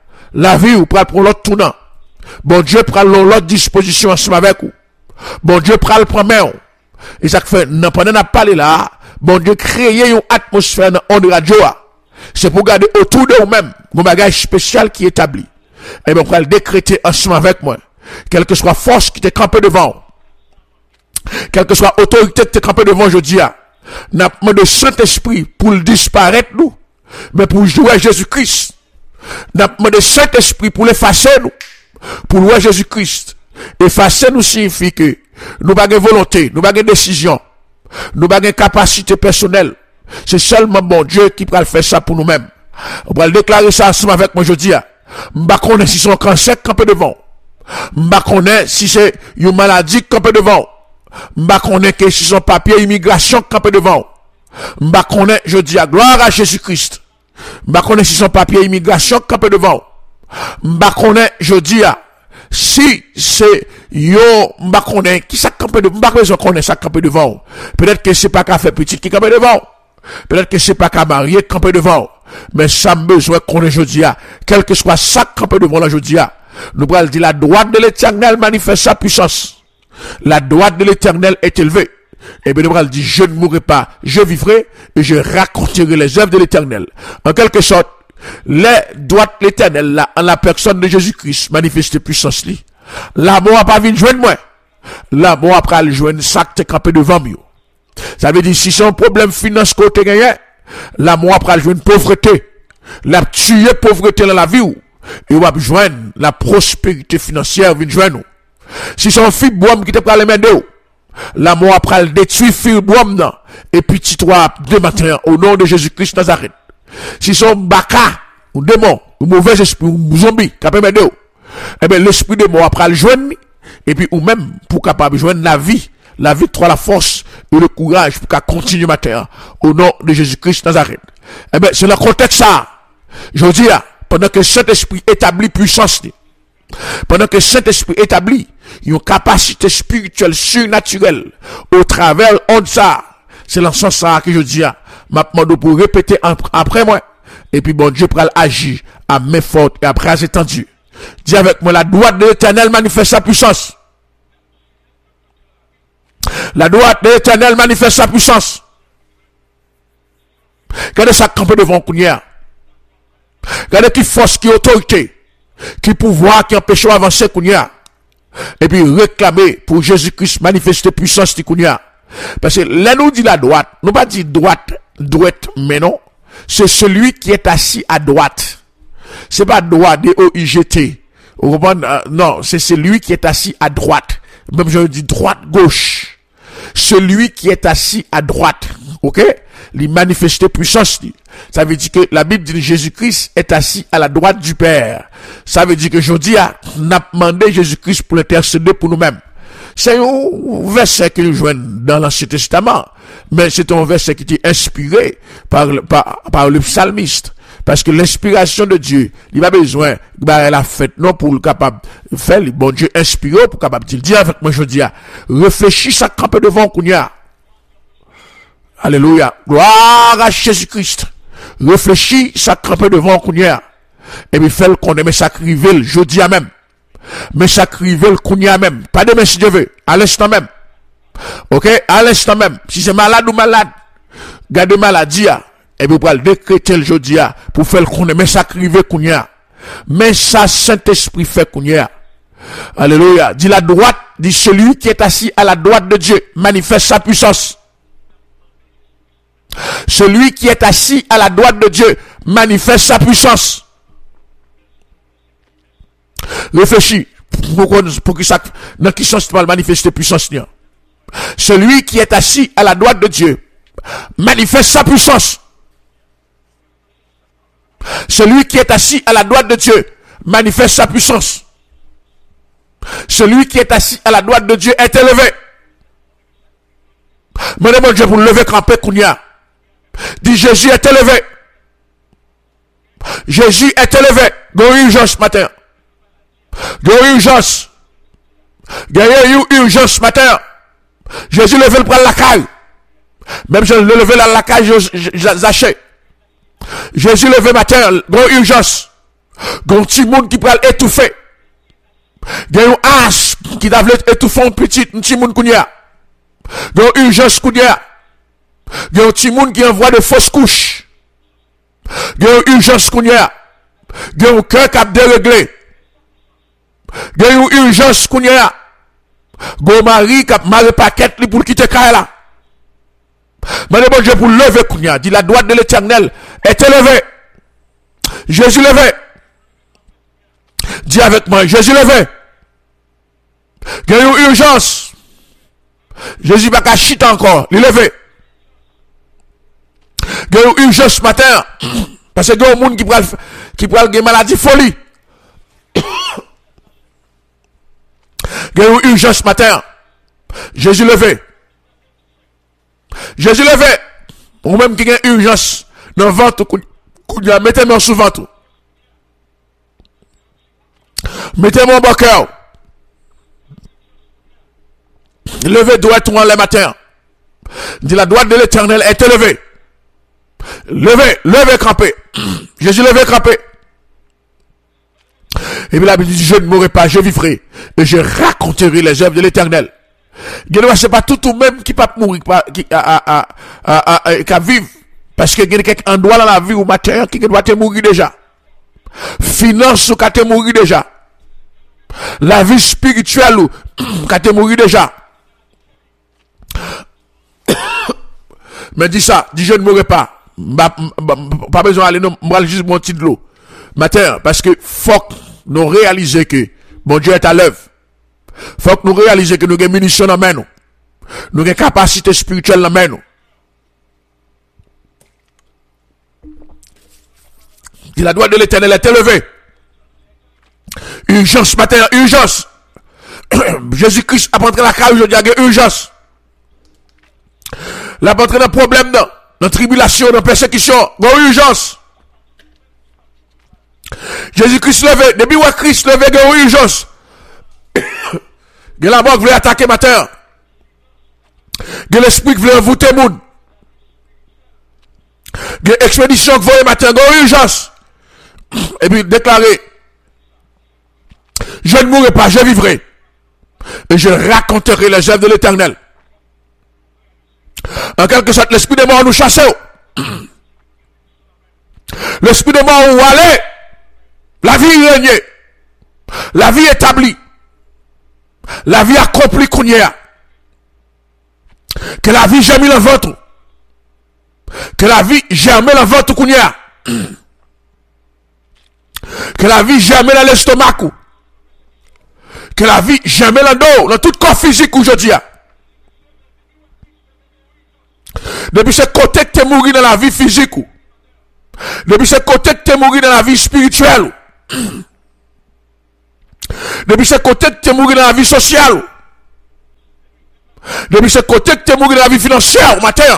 la vie ou prend pour l'autre tournant. Bon Dieu prend l'autre disposition ensemble avec vous. Bon Dieu prend le premier. Et ça fait, pendant qu'on a parlé là, bon Dieu crée une atmosphère dans on radio. C'est pour garder autour de vous-même, un bagage spécial qui est établi. Et bien, on va le décréter ensemble avec moi. Quelle que soit la force qui t'est campée devant, quelle que soit l'autorité qui t'est campée devant, je dis, n'a pas de Saint-Esprit pour le disparaître, nous, mais pour jouer Jésus-Christ. N'a pas de Saint-Esprit pour l'effacer, nous, pour louer Jésus-Christ. Effacer nous signifie que nous n'avons pas de volonté, nous n'avons pas de décision, nous n'avons pas de capacité personnelle. C'est seulement bon Dieu qui peut faire ça pour nous-mêmes. On va le déclarer ça ensemble avec moi, je dis, m'ba connaît si son cancer campé devant. M'ba connaît si c'est une maladie campé devant. M'ba connaît que si son papier immigration campé devant. M'ba connaît, je dis à gloire à Jésus-Christ. M'ba connaît si son papier immigration campé devant. M'ba connaît, je dis à si c'est yo m'ba connaît qui ça campé devant. M'ba besoin connaît ça campé devant. Peut-être que c'est pas qu'à faire petit qui campé devant. Peut-être que c'est pas qu'à marier campé devant. Mais ça me besoin qu'on est jeudi, quel que soit ça campé devant la jeudi, nous allons dire la droite de l'Éternel manifeste sa puissance. La droite de l'Éternel est élevée. Et bien nous allons dire je ne mourrai pas, je vivrai et je raconterai les œuvres de l'Éternel. En quelque sorte, les droites de l'Éternel là, en la personne de Jésus-Christ manifeste puissance li. L'amour a pas vu joindre moi. L'amour après le joindre ça qui est campé devant moi. Ça veut dire si c'est un problème financier côté gagné, l'amour après jouer une pauvreté, la tuer pauvreté dans la vie ou et va joindre la prospérité financière vient joindre. Si son fille boum qui te prend les mains d'eau, l'amour après le détruire fille boum non et puis tu toi de matin au nom de Jésus-Christ Nazareth. Si son baka ou démon ou mauvais esprit ou zombie qui a d'eau, eh ben l'esprit de mort après le joindre et puis ou même pour capable joindre la vie. La victoire, la force et le courage pour qu'à continuer ma terre au nom de Jésus-Christ Nazareth. Eh bien, c'est le contexte ça. Je dis, pendant que Saint-Esprit établit puissance, pendant que Saint-Esprit établit une capacité spirituelle surnaturelle au travers de ça, c'est dans ce sens ça que je dis, ma demande pour répéter après moi. Et puis bon Dieu pourra agir à main forte et après assez tendu. Dis avec moi, la droite de l'Éternel manifeste sa puissance. La droite de l'Éternel manifeste sa puissance. Regardez ça camper devant Kounia. Regardez qui force, qui autorité, qui pouvoir, qui empêche d'avancer Kounia. Et puis réclamer pour Jésus-Christ manifester puissance de Kounia. Parce que là nous dit la droite, nous pas dit droite, droite, mais non. C'est celui qui est assis à droite. C'est pas droit, D O I G T. Non, c'est celui qui est assis à droite. Même je dis droite, gauche. celui qui est assis à droite. Ok? Il manifeste puissance. Ça veut dire que la Bible dit que Jésus-Christ est assis à la droite du Père. Ça veut dire que je dis, on a demandé Jésus-Christ pour intercéder pour nous-mêmes. C'est un verset que nous jouons dans l'Ancien Testament. Mais c'est un verset qui est inspiré par, par, par le psalmiste. Parce que l'inspiration de Dieu, il n'a pas besoin, bah, elle a fait, non, pour le capable de faire, le bon Dieu inspiré, pour capable de dire avec moi, je dis, réfléchis, ça campe devant Kounia. Alléluia. Gloire à Jésus-Christ. Réfléchis, ça campe devant Kounia. Et puis, fait le qu'on aime sacrifier, je dis à même. Mais sacrifier le Kounia même. Pas demain si Dieu veut. À l'instant même. Ok? À l'instant même. Si c'est malade ou malade, gardez maladie, et puis, pour le décréter le jeudi, pour faire qu'on aime sacrifier Kounia. Mais ça, Saint-Esprit fait Kounia. Alléluia. Dit la droite, dit celui qui est assis à la droite de Dieu, manifeste sa puissance. Celui qui est assis à la droite de Dieu, manifeste sa puissance. Réfléchis. Pour, pour que ça, dans qui sens tu vas manifester puissance? Celui qui est assis à la droite de Dieu, manifeste sa puissance. Celui qui est assis à la droite de Dieu manifeste sa puissance. Celui qui est assis à la droite de Dieu est élevé. Je demande Dieu pour lever camper Kounia. Dit Jésus est élevé. Jésus est élevé. Gon urgence ce matin. Gon urgence. Gagne urgence ce matin. Jésus levé le prendre la caille. Même je le levé la caille, j'achète. Jésus levé matin, gon urgence. Gon petit monde qui pral étouffer. Gagne un hache qui doit étouffer un petit petit monde Kounia. Gon urgence Kounia. Il y a un petit monde qui envoie de fausses couches. Il y a une urgence qu'on y a. Il y a un cœur qui a déréglé. Il y a une urgence qu'on y a. Il y a un mari qui a marre paquet pour quitter Kaila. Mais bon Dieu pour lever qu'on y a. Dit la droite de l'Éternel est élevée. Jésus levé. Dis avec moi, Jésus levé. Il y a une urgence. Jésus va pas chiter encore. Il est levé. Il y a une urgence ce matin. Parce que il y a un monde qui prend qui prend une maladie folie. Il y a une urgence ce matin. Jésus levé. Jésus levé. Ou même qui a une urgence dans le ventre. Mettez-moi sous ventre. Mettez-moi au cœur. Levez droite ou en le matin. Dit la droite de l'Éternel est élevée. Levez, levez, campé. Jésus levez, campé. Et puis la Bible dit, je ne mourrai pas, je vivrai. Et je raconterai les œuvres de l'Éternel. Ce n'est pas tout ou même qui ne peut pas mourir, qui a vivre. Parce que il y a quelqu'un doit dans la vie ou matin qui doit te mourir déjà. Finance ou qui te mourir déjà. La vie spirituelle ou qui te mourir déjà. Mais dis ça, dis je ne mourrai pas. Pas besoin d'aller, non, moi juste mon petit de l'eau. Matin, parce que faut que nous réaliser que mon Dieu est à l'œuvre. Faut que nous réaliser que nous avons munitions dans nous. Nous avons capacité spirituelle dans nous. La droite de l'Éternel est élevée. Urgence matin, urgence. Jésus-Christ a rentré la cage aujourd'hui, il y a urgence. Il a rentré dans problème, dans, dans tribulation, dans persécution, dans urgence. Jésus-Christ levé, depuis où Christ levé, il y a urgence. Il y a la mort qui voulait attaquer matin. Il y a l'esprit qui voulait envoûter le monde. Il y a l'expédition qui voulait matin, il y a urgence. Et puis déclarer, je ne mourrai pas, je vivrai. Et je raconterai les œuvres de l'Éternel. En quelque sorte, l'esprit de mort nous chasse. L'esprit de mort où aller. La vie régnée. La vie établie. La vie accomplie qu'on y a. Que la vie germe dans votre. Que la vie germe dans votre qu'on y a. Que la vie germe dans l'estomac. Que la vie germe dans le dos, dans tout corps physique aujourd'hui. Depuis ce côté que tu es mouru dans la vie physique. Depuis ce côté que tu es mouru dans la vie spirituelle. Depuis ce côté que tu es mouru dans la vie sociale. Depuis ce côté que tu es mouru dans la vie financière, matin.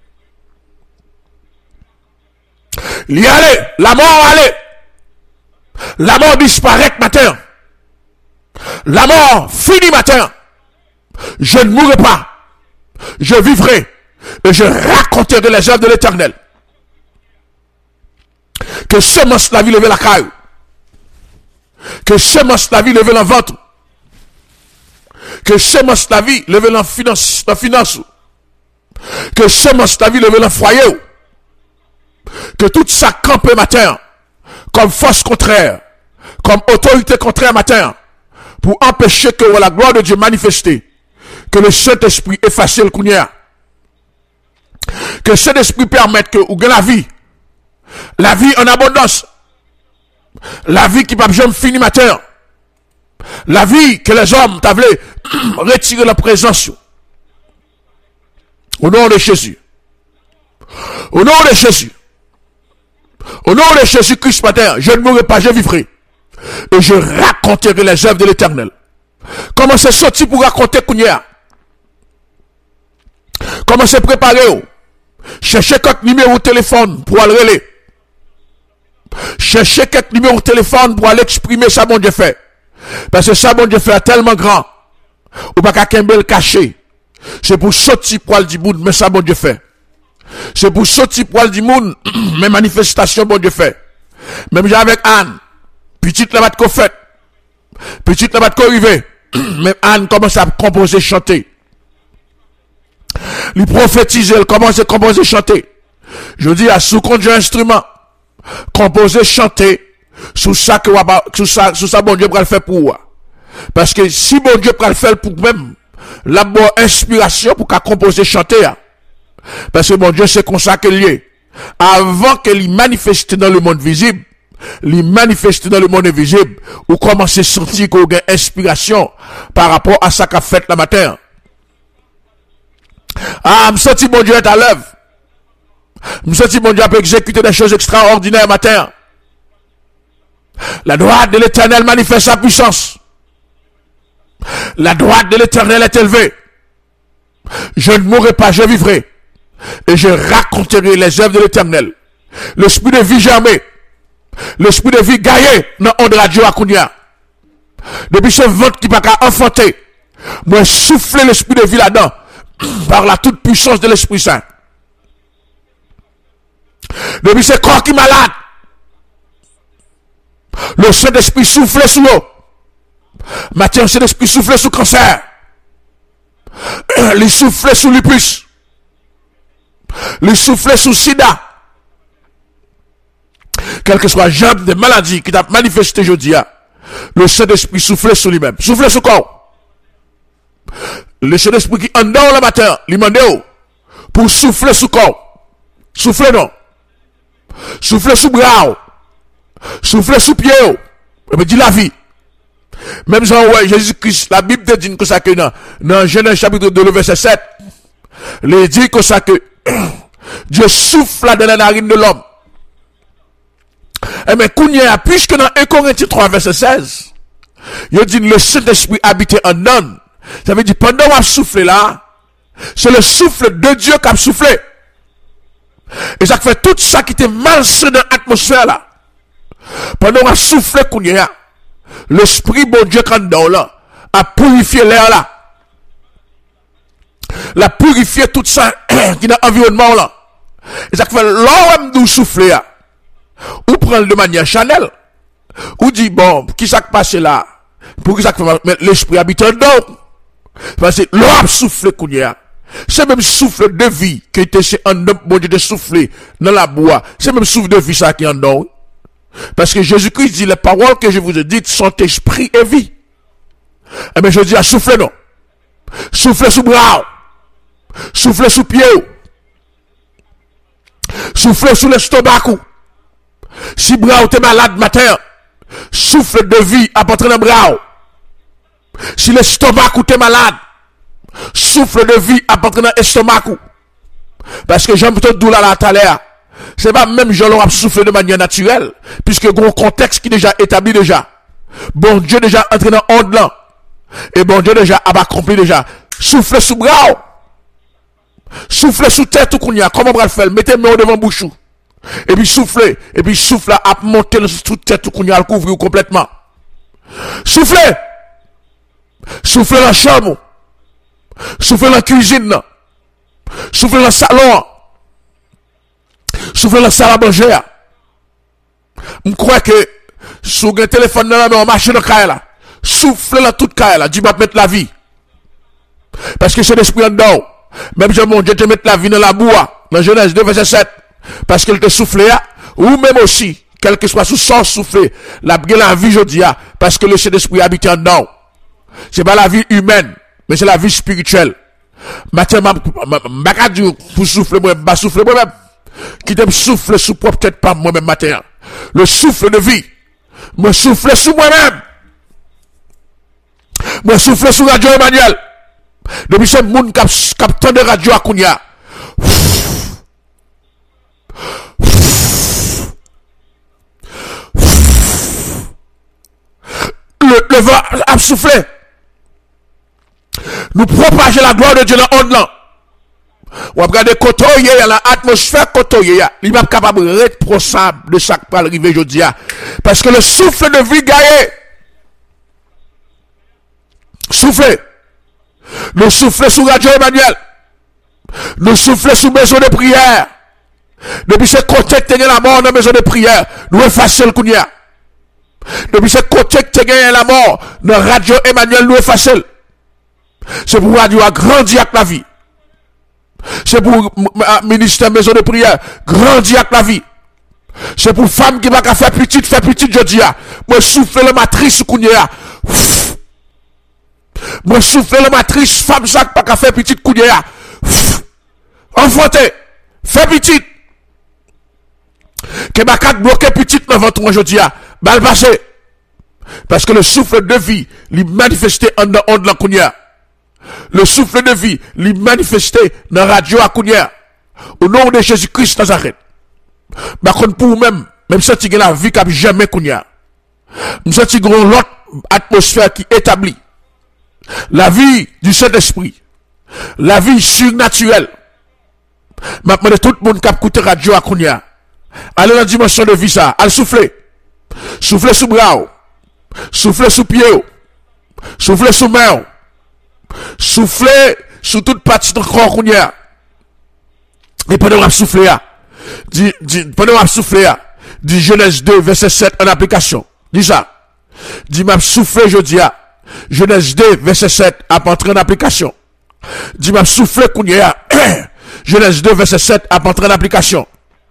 Il y allait, la mort allait. La mort disparaît matin. La mort finit matin. Je ne mourrai pas. Je vivrai. Et je raconterai les œuvres de l'Éternel. Que semence la vie leve la caille. Que semence la vie leve dans le ventre. Que semence la vie leve dans la finance. finance. Que semence la vie leve dans le foyer. Que tout ça campe matin. Comme force contraire. Comme autorité contraire matin. Pour empêcher que la gloire de Dieu manifeste. Que le Saint-Esprit efface le kounia. Que le Saint-Esprit permette que ou la vie. La vie en abondance. La vie qui va jamais finir matin. La vie que les hommes t'avaient retiré la présence. Au nom de Jésus. Au nom de Jésus. Au nom de Jésus-Christ matin, je ne mourrai pas, je vivrai. Et je raconterai les œuvres de l'Éternel. Comment c'est sorti pour raconter Kounia? Comment c'est préparé? Cherchez quelques numéros de téléphone pour aller relayer. Cherchez quelques numéros de téléphone pour aller exprimer ça, bon Dieu fait. Parce que ça, bon Dieu fait, est tellement grand. Ou pas qu'un bel caché. C'est pour sortir pour aller du monde, mais ça, bon Dieu fait. C'est pour sortir pour aller du monde, mais manifestation, bon Dieu fait. Même j'ai avec Anne. Petite la bat qu'on fait. Petite la bat qu'on arrive. Même Anne commence à composer, chanter. Il prophétise, elle commence à composer, chanter. Je dis à sous conduit instrument. Composer, chanter. Sous ça que sous ça, sous ça, bon Dieu peut le faire pour moi. Parce que si bon Dieu peut le faire pour même, la bonne inspiration pour qu'à composer, chanter. Parce que bon Dieu, c'est comme ça qu'il est. Avant qu'il manifeste dans le monde visible, il manifeste dans le monde invisible, ou commencez à sentir qu'on a inspiration par rapport à ça qu'a fait la matin. Ah, me senti bon Dieu est à l'œuvre. Me senti bon Dieu peut exécuter des choses extraordinaires matin. La droite de l'Éternel manifeste sa puissance. La droite de l'Éternel est élevée. Je ne mourrai pas, je vivrai. Et je raconterai les œuvres de l'Éternel. L'esprit de vie germé. L'esprit de vie gaillé dans on de radio à Kounia. Depuis ce ventre qui va qu'à enfanter. Moi souffler l'esprit de vie là-dedans. Par la toute puissance de l'Esprit Saint. Depuis ce corps qui est malade. Le Saint-Esprit souffle sous l'eau. Maintenant, le Saint-Esprit souffle sous cancer. Il souffle sous lupus. Il souffle sous sida. Quel que soit le genre de maladie qui t'a manifesté aujourd'hui, le Saint-Esprit souffle sur lui-même. Souffle sur le corps. Le Saint-Esprit qui en dehors le matin, il m'a dit pour souffler sous le corps. Souffle non. Souffle sous bras. Souffle sous pied. Et puis dit la vie. Même si ouais, Jésus-Christ, la Bible dit que ça que dans, dans Genèse chapitre deux, le verset sept, il dit que ça que Dieu souffle dans la narine de l'homme. Et mais Kounia, puisque dans un Corinthiens trois, verset seize, il dit le Saint-Esprit habitait en homme. Ça veut dire pendant qu'on a soufflé là, c'est le souffle de Dieu qui a soufflé. Et ça fait tout ça qui était malsain dans l'atmosphère là. Pendant qu'on a soufflé Kounia, l'esprit bon Dieu qui est dedans là, a purifié l'air là. La purifié tout ça qui est dans l'environnement là. Et ça fait l'homme nous souffler là. Ou prendre de manière chanel. Ou dit bon, qui ça qui passe là? Pour qui ça fait l'esprit habite en dedans. Parce que l'homme souffle Kounia. C'est même souffle de vie qui était chez un homme bon Dieu de souffler dans la bois. C'est même souffle de vie ça qui est en dedans. Parce que Jésus-Christ dit les paroles que je vous ai dites sont esprit et vie. Eh bien je dis à souffler non. Souffler sous bras. Souffler sous pied. Souffler sous l'estomac. Si bras ou t'es malade matin, souffle de vie à porter dans le bras. Si l'estomac ou t'es malade, souffle de vie à porter dans l'estomac. Parce que j'aime tout doula la talère. C'est pas même je leur souffler de manière naturelle, puisque il y a un contexte qui est déjà établi déjà. Bon Dieu déjà entré dans l'onde là. Et bon Dieu déjà a accompli déjà. Souffle sous bras. Souffle sous tête tout qu'on y a. Comment on va le faire? Mettez-moi devant bouchou. Et puis soufflez. Et puis souffle à monter sous tête tout qu'on y a, le couvrir complètement. Soufflez. Soufflez dans la chambre. Soufflez dans la cuisine. Soufflez dans le salon. Soufflez dans la salle à manger. Je crois que sous un téléphone dans la main, on marche dans le caille là. Soufflez dans toute caille là. Dieu va mettre la vie. Parce que c'est l'esprit en dedans. Même si mon Dieu te met la vie dans la boue. Dans Genèse deux, verset sept. Parce qu'il te souffle là. Ou même aussi, quel que soit sous son souffle, la la vie, je dis, parce que le Saint-Esprit habite en dedans. C'est pas la vie humaine, mais c'est la vie spirituelle. Maintenant, je vais pour souffler moi-même, je souffler moi-même. Qui te souffle sous propre tête par moi-même matin. Le souffle de vie. Me souffle sous moi-même. Me souffle sous Radio Emmanuel. Depuis ce monde qui a tant de radio à Kounia. Le, le vent a soufflé. Nous propager la gloire de Dieu dans l'onde là. Ou regardez côtoyer l'atmosphère côtoyer, il n'est pas capable de être responsable de chaque pas arrivé aujourd'hui. Parce que le souffle de vie gagne. Souffle. Nous souffle sous Radio Emmanuel. Nous souffle sous maison de prière. Depuis ce côté que tu la mort dans la maison de prière, nous effacer le kounia. Depuis ce côté que tu gagné la mort dans Radio Emmanuel, nous effacer. C'est pour Radio a grandi avec la vie. C'est pour ministère maison de prière grandir avec la vie. C'est pour femme qui va faire petite, faire petite, je dis. Moi souffle la matrice kounia. Moi souffle la matrice femme ça qui va faire petite kounia. Enfanté, fait petite. Que ma carte bloqué petite dans votre aujourd'hui. Bal passé. Parce que le souffle de vie, lui manifesté en dans la kounia. Le souffle de vie, lui manifesté dans la radio à Kounia. Au nom de Jésus-Christ Nazareth. Par contre, pour vous-même, même si tu as la vie qui n'a jamais Kounia. Même si tu as l'autre atmosphère qui établit. La vie du Saint-Esprit. La vie surnaturelle. Maintenant, tout le monde qui a écouté la radio à Kounia. Allez dans la dimension de vie ça. Allez souffler. Souffler sous bras. Souffler sous pied. Souffler sous main. Souffler sous toute partie de corps qu'on y a. Et pendant qu'on souffler, dit, dit, pendant qu'on souffler, dit Genèse deux, verset sept en application. Dis ça. Dit m'a soufflé, je dis, Genèse deux, verset sept, à entrer en application. Dit m'a soufflé qu'on y a. Genèse deux, verset sept, à entrer en application.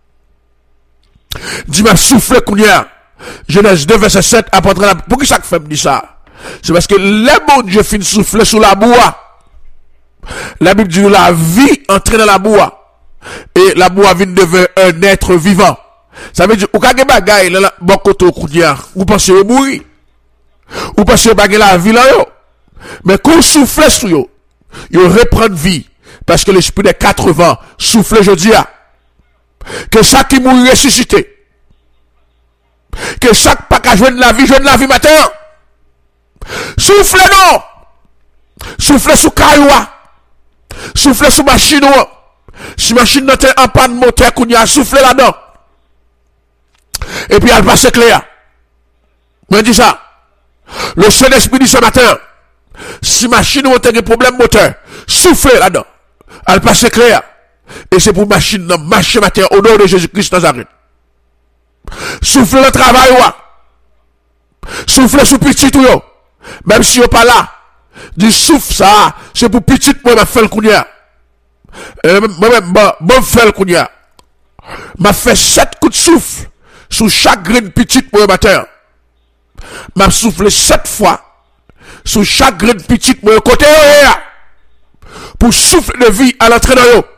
Dit m'a soufflé qu'on y a. Genèse deux, verset sept, à entrer en application. Pourquoi chaque femme dit ça? C'est parce que les bon Dieu finit souffler sous la boue. La Bible dit la vie entre dans la boue. Et la boue vient devenir un être vivant. Ça veut dire, ou kage bagay, là, bon koto koudia, ou pensez au mourir. Ou pensez au bagay la vie là, yo. Mais quand souffle sur yo, yo reprend vie. Parce que l'esprit des quatre vents souffle jeudi. Que ça qui mourit ressuscité. Que chaque pas qu'à jouer de la vie, jouer de la vie matin. Souffle non. Souffle sous cailloua. Souffle sous machine. Si machine n'a pas en panne moteur qu'on y a soufflé là-dedans. Et puis elle passe clair. Moi dis ça. Le Saint-Esprit dit ce matin. Si machine n'a pas de problème moteur, souffle là-dedans. Elle passe clair. Et c'est pour machine dans marcher matin au nom de Jésus-Christ Nazareth. Souffle le travail. Souffle sous petit tout yo. Même si yo pas là, du souffle ça, c'est pour petit moi m'a fait le kounia. Moi-même, bon fait le kounia. M'a fait sept coups de souffle sous chaque graine petite moi matin. M'a soufflé sept fois sous chaque graine petite moi côté pour souffle de vie à l'entrée dans yo.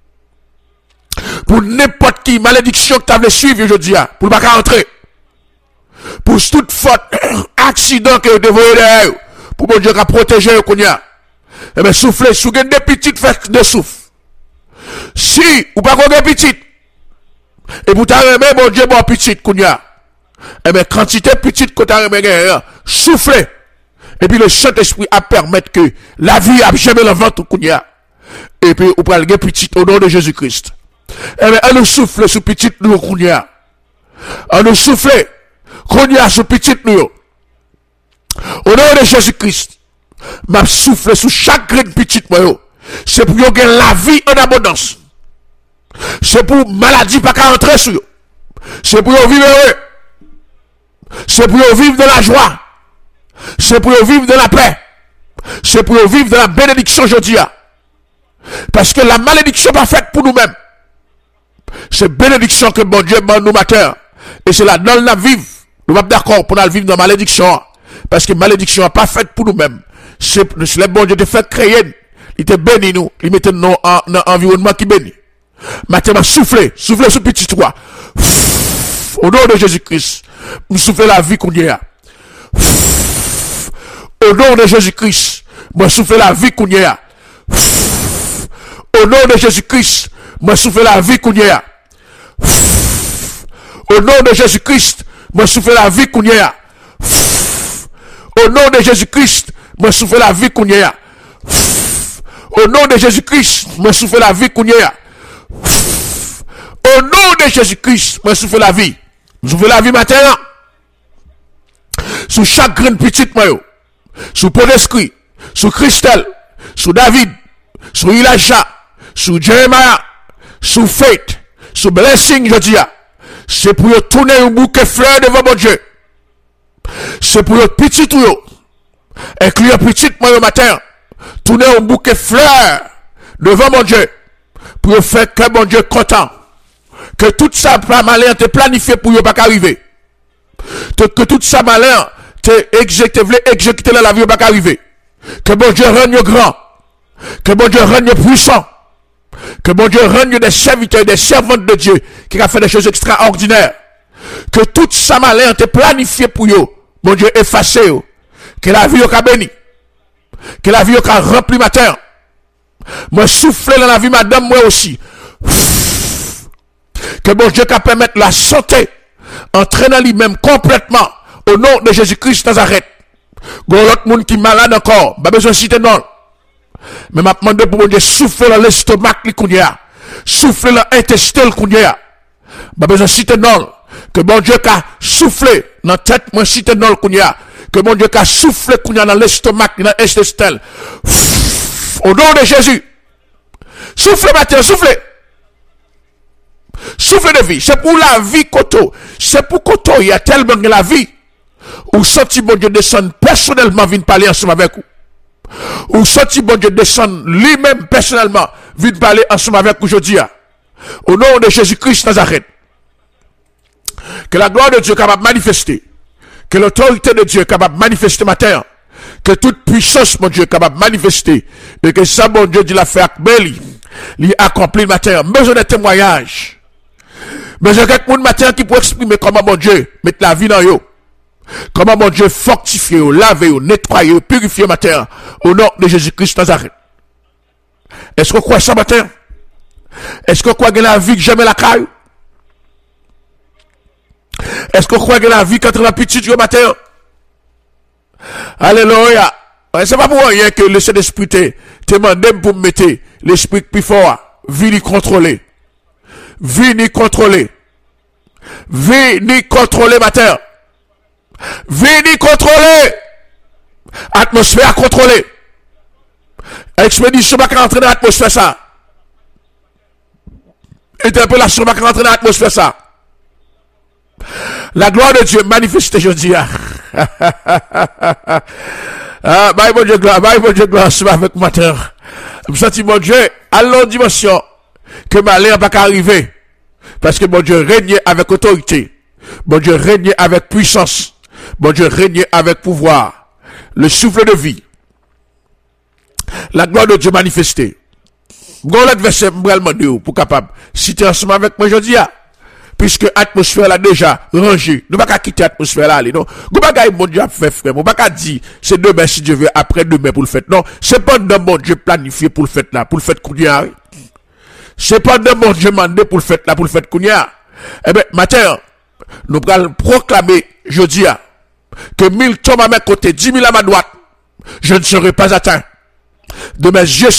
Pour n'importe qui malédiction que tu avais suivi aujourd'hui, pour ne pas rentrer. Pour toute faute, accident que vous devez derrière, pour que Dieu protéger vous. Eh bien, soufflez, sous des petites fêtes de souffle. Si, ou pas qu'on petit, et pour t'arrêter, bon Dieu, bon petit, kounya. Eh bien, quantité petite que t'arrêter, souffler. Et puis le Saint-Esprit a permettre que la vie a jamais le ventre, kounya. Et puis, ou pas le petit au nom de Jésus-Christ. Eh bien, elle nous souffle sous petit nous, kounya. Elle nous souffle, kounya sous petit nous. Au nom de Jésus-Christ, m'a souffle sous chaque grain petit moi. C'est pour gagner la vie en abondance. C'est pour maladie pas qu'à entrer sur. C'est pour vivre heureux. C'est pour vivre de la joie. C'est pour vivre de la paix. C'est pour vivre de la bénédiction aujourd'hui. Parce que la malédiction n'est pas faite pour nous-mêmes. C'est bénédiction que bon Dieu m'a nous matin. Et c'est là dans la vivre. Nous sommes d'accord pour nous vivre dans la malédiction. Parce que la malédiction n'est pas faite pour nous-mêmes. C'est le bon Dieu de fait créer. Il te bénit nous. Il mette nous en un environnement qui bénit. Maintenant, soufflez. Soufflez sur petit toi. Au nom de Jésus-Christ. Nous soufflez la vie qu'on y a. Au nom de Jésus-Christ. Moi soufflez la vie qu'on y a. Au nom de Jésus-Christ. Moi soufflez la vie qu'on y a. Au nom de Jésus-Christ. Moi soufflez la vie qu'on y a. Au nom de Jésus-Christ. Moi soufflez la vie qu'on y a. Au nom de Jésus-Christ. Moi soufflez la vie qu'on y a. Au nom de Jésus-Christ. Moi soufflez la vie. Soufflez la vie maintenant. Sous chaque graine petite maillot. Sous Podescrit. Sous Christelle. Sous David. Sous Elijah. Sous Jeremiah. Sous Faith. Sous Blessing, je dis. C'est pour tourner un bouquet fleur devant mon Dieu. C'est pour petit tout. Inclure petit maillot matin. Tourner un bouquet fleur devant mon Dieu. Pour faire que mon Dieu content. Que tout ça malin te planifié pour ne pas arriver. Que tout ça malin te exécuté, exécuté dans la vie, pas arriver. Que bon Dieu règne grand. Que bon Dieu règne puissant. Que bon Dieu règne des serviteurs, des servantes de Dieu qui a fait des choses extraordinaires. Que tout ça malin te planifié pour eux. Bon Dieu effacé. Que la vie a béni. Que la vie a rempli matin. Moi souffler dans la vie madame moi aussi. Que bon Dieu peut permettre la santé entraînant lui-même complètement au nom de Jésus-Christ Nazareth. Gon l'autre monde qui malade encore, pas besoin de citer non. Mais m'a demandé pour bon Dieu souffler dans l'estomac li kounya. Souffler dans l'intestin kounya. Pas besoin de citer non. Que bon Dieu a soufflé dans la tête moi citer non kounya. Que bon Dieu a soufflé kounya dans l'estomac, dans l'intestin. Au nom de Jésus. Soufflez maintenant, soufflez. Souffle de vie, c'est pour la vie koto. C'est pour koto, il y a tellement de la vie. Ou senti bon Dieu descendre personnellement, vient parler ensemble avec vous. Ou senti bon Dieu descendre lui-même personnellement, vient parler ensemble avec vous aujourd'hui. Au nom de Jésus-Christ Nazareth. Que la gloire de Dieu est capable de manifester. Que l'autorité de Dieu est capable de manifester matin. Que toute puissance, mon Dieu, est capable de manifester. Et que ça, mon Dieu, dit la fait avec Béli. Il accomplit matin. Besoin de témoignages. Mais j'ai quelqu'un de matin qui peut exprimer comment mon Dieu met la vie dans eux. Comment mon Dieu fortifie, laver, nettoyer, purifier matin. Au nom de Jésus-Christ Nazareth. Est-ce qu'on croit ça matin? Est-ce qu'on croit que la vie que jamais la caille? Est-ce qu'on croit que la vie quand on a petit du matin? Alléluia. C'est pas pour rien que le Saint-Esprit te demande pour me mettre l'esprit plus fort. Vini contrôler. Vini contrôler. Vini contrôler matin. Vini contrôler. Atmosphère contrôler. Expédition va rentrer dans l'atmosphère ça. Interpellation va rentrer dans l'atmosphère ça. La gloire de Dieu manifeste, je dis. Ah, bye mon Dieu gloire, bye mon Dieu gloire, c'est avec matin. Je me sens mon Dieu, à l'autre dimension, que malheur n'a pas arriver. Parce que mon Dieu règne avec autorité. Mon Dieu règne avec puissance. Mon Dieu règne avec pouvoir. Le souffle de vie. La gloire de Dieu manifestée. Bon, l'adversaire, je pour capable. Si tu es ensemble avec moi, je dis, puisque l'atmosphère là déjà rangée. Nous ne pouvons pas quitter l'atmosphère là, non. Nous ne pouvons pas mon Dieu a fait frère. Nous ne pouvons pas dire, c'est demain si Dieu veut, après demain pour le fait. Non, c'est pas dans mon Dieu planifié pour le fait là, pour le fait qu'on y a. C'est pas de bon Dieu mandé pour le fait là, pour le fait kounia. Eh ben, matin, nous allons proclamer, je dis, que mille tombent à mes côtés, dix mille à ma droite, je ne serai pas atteint. De mes yeux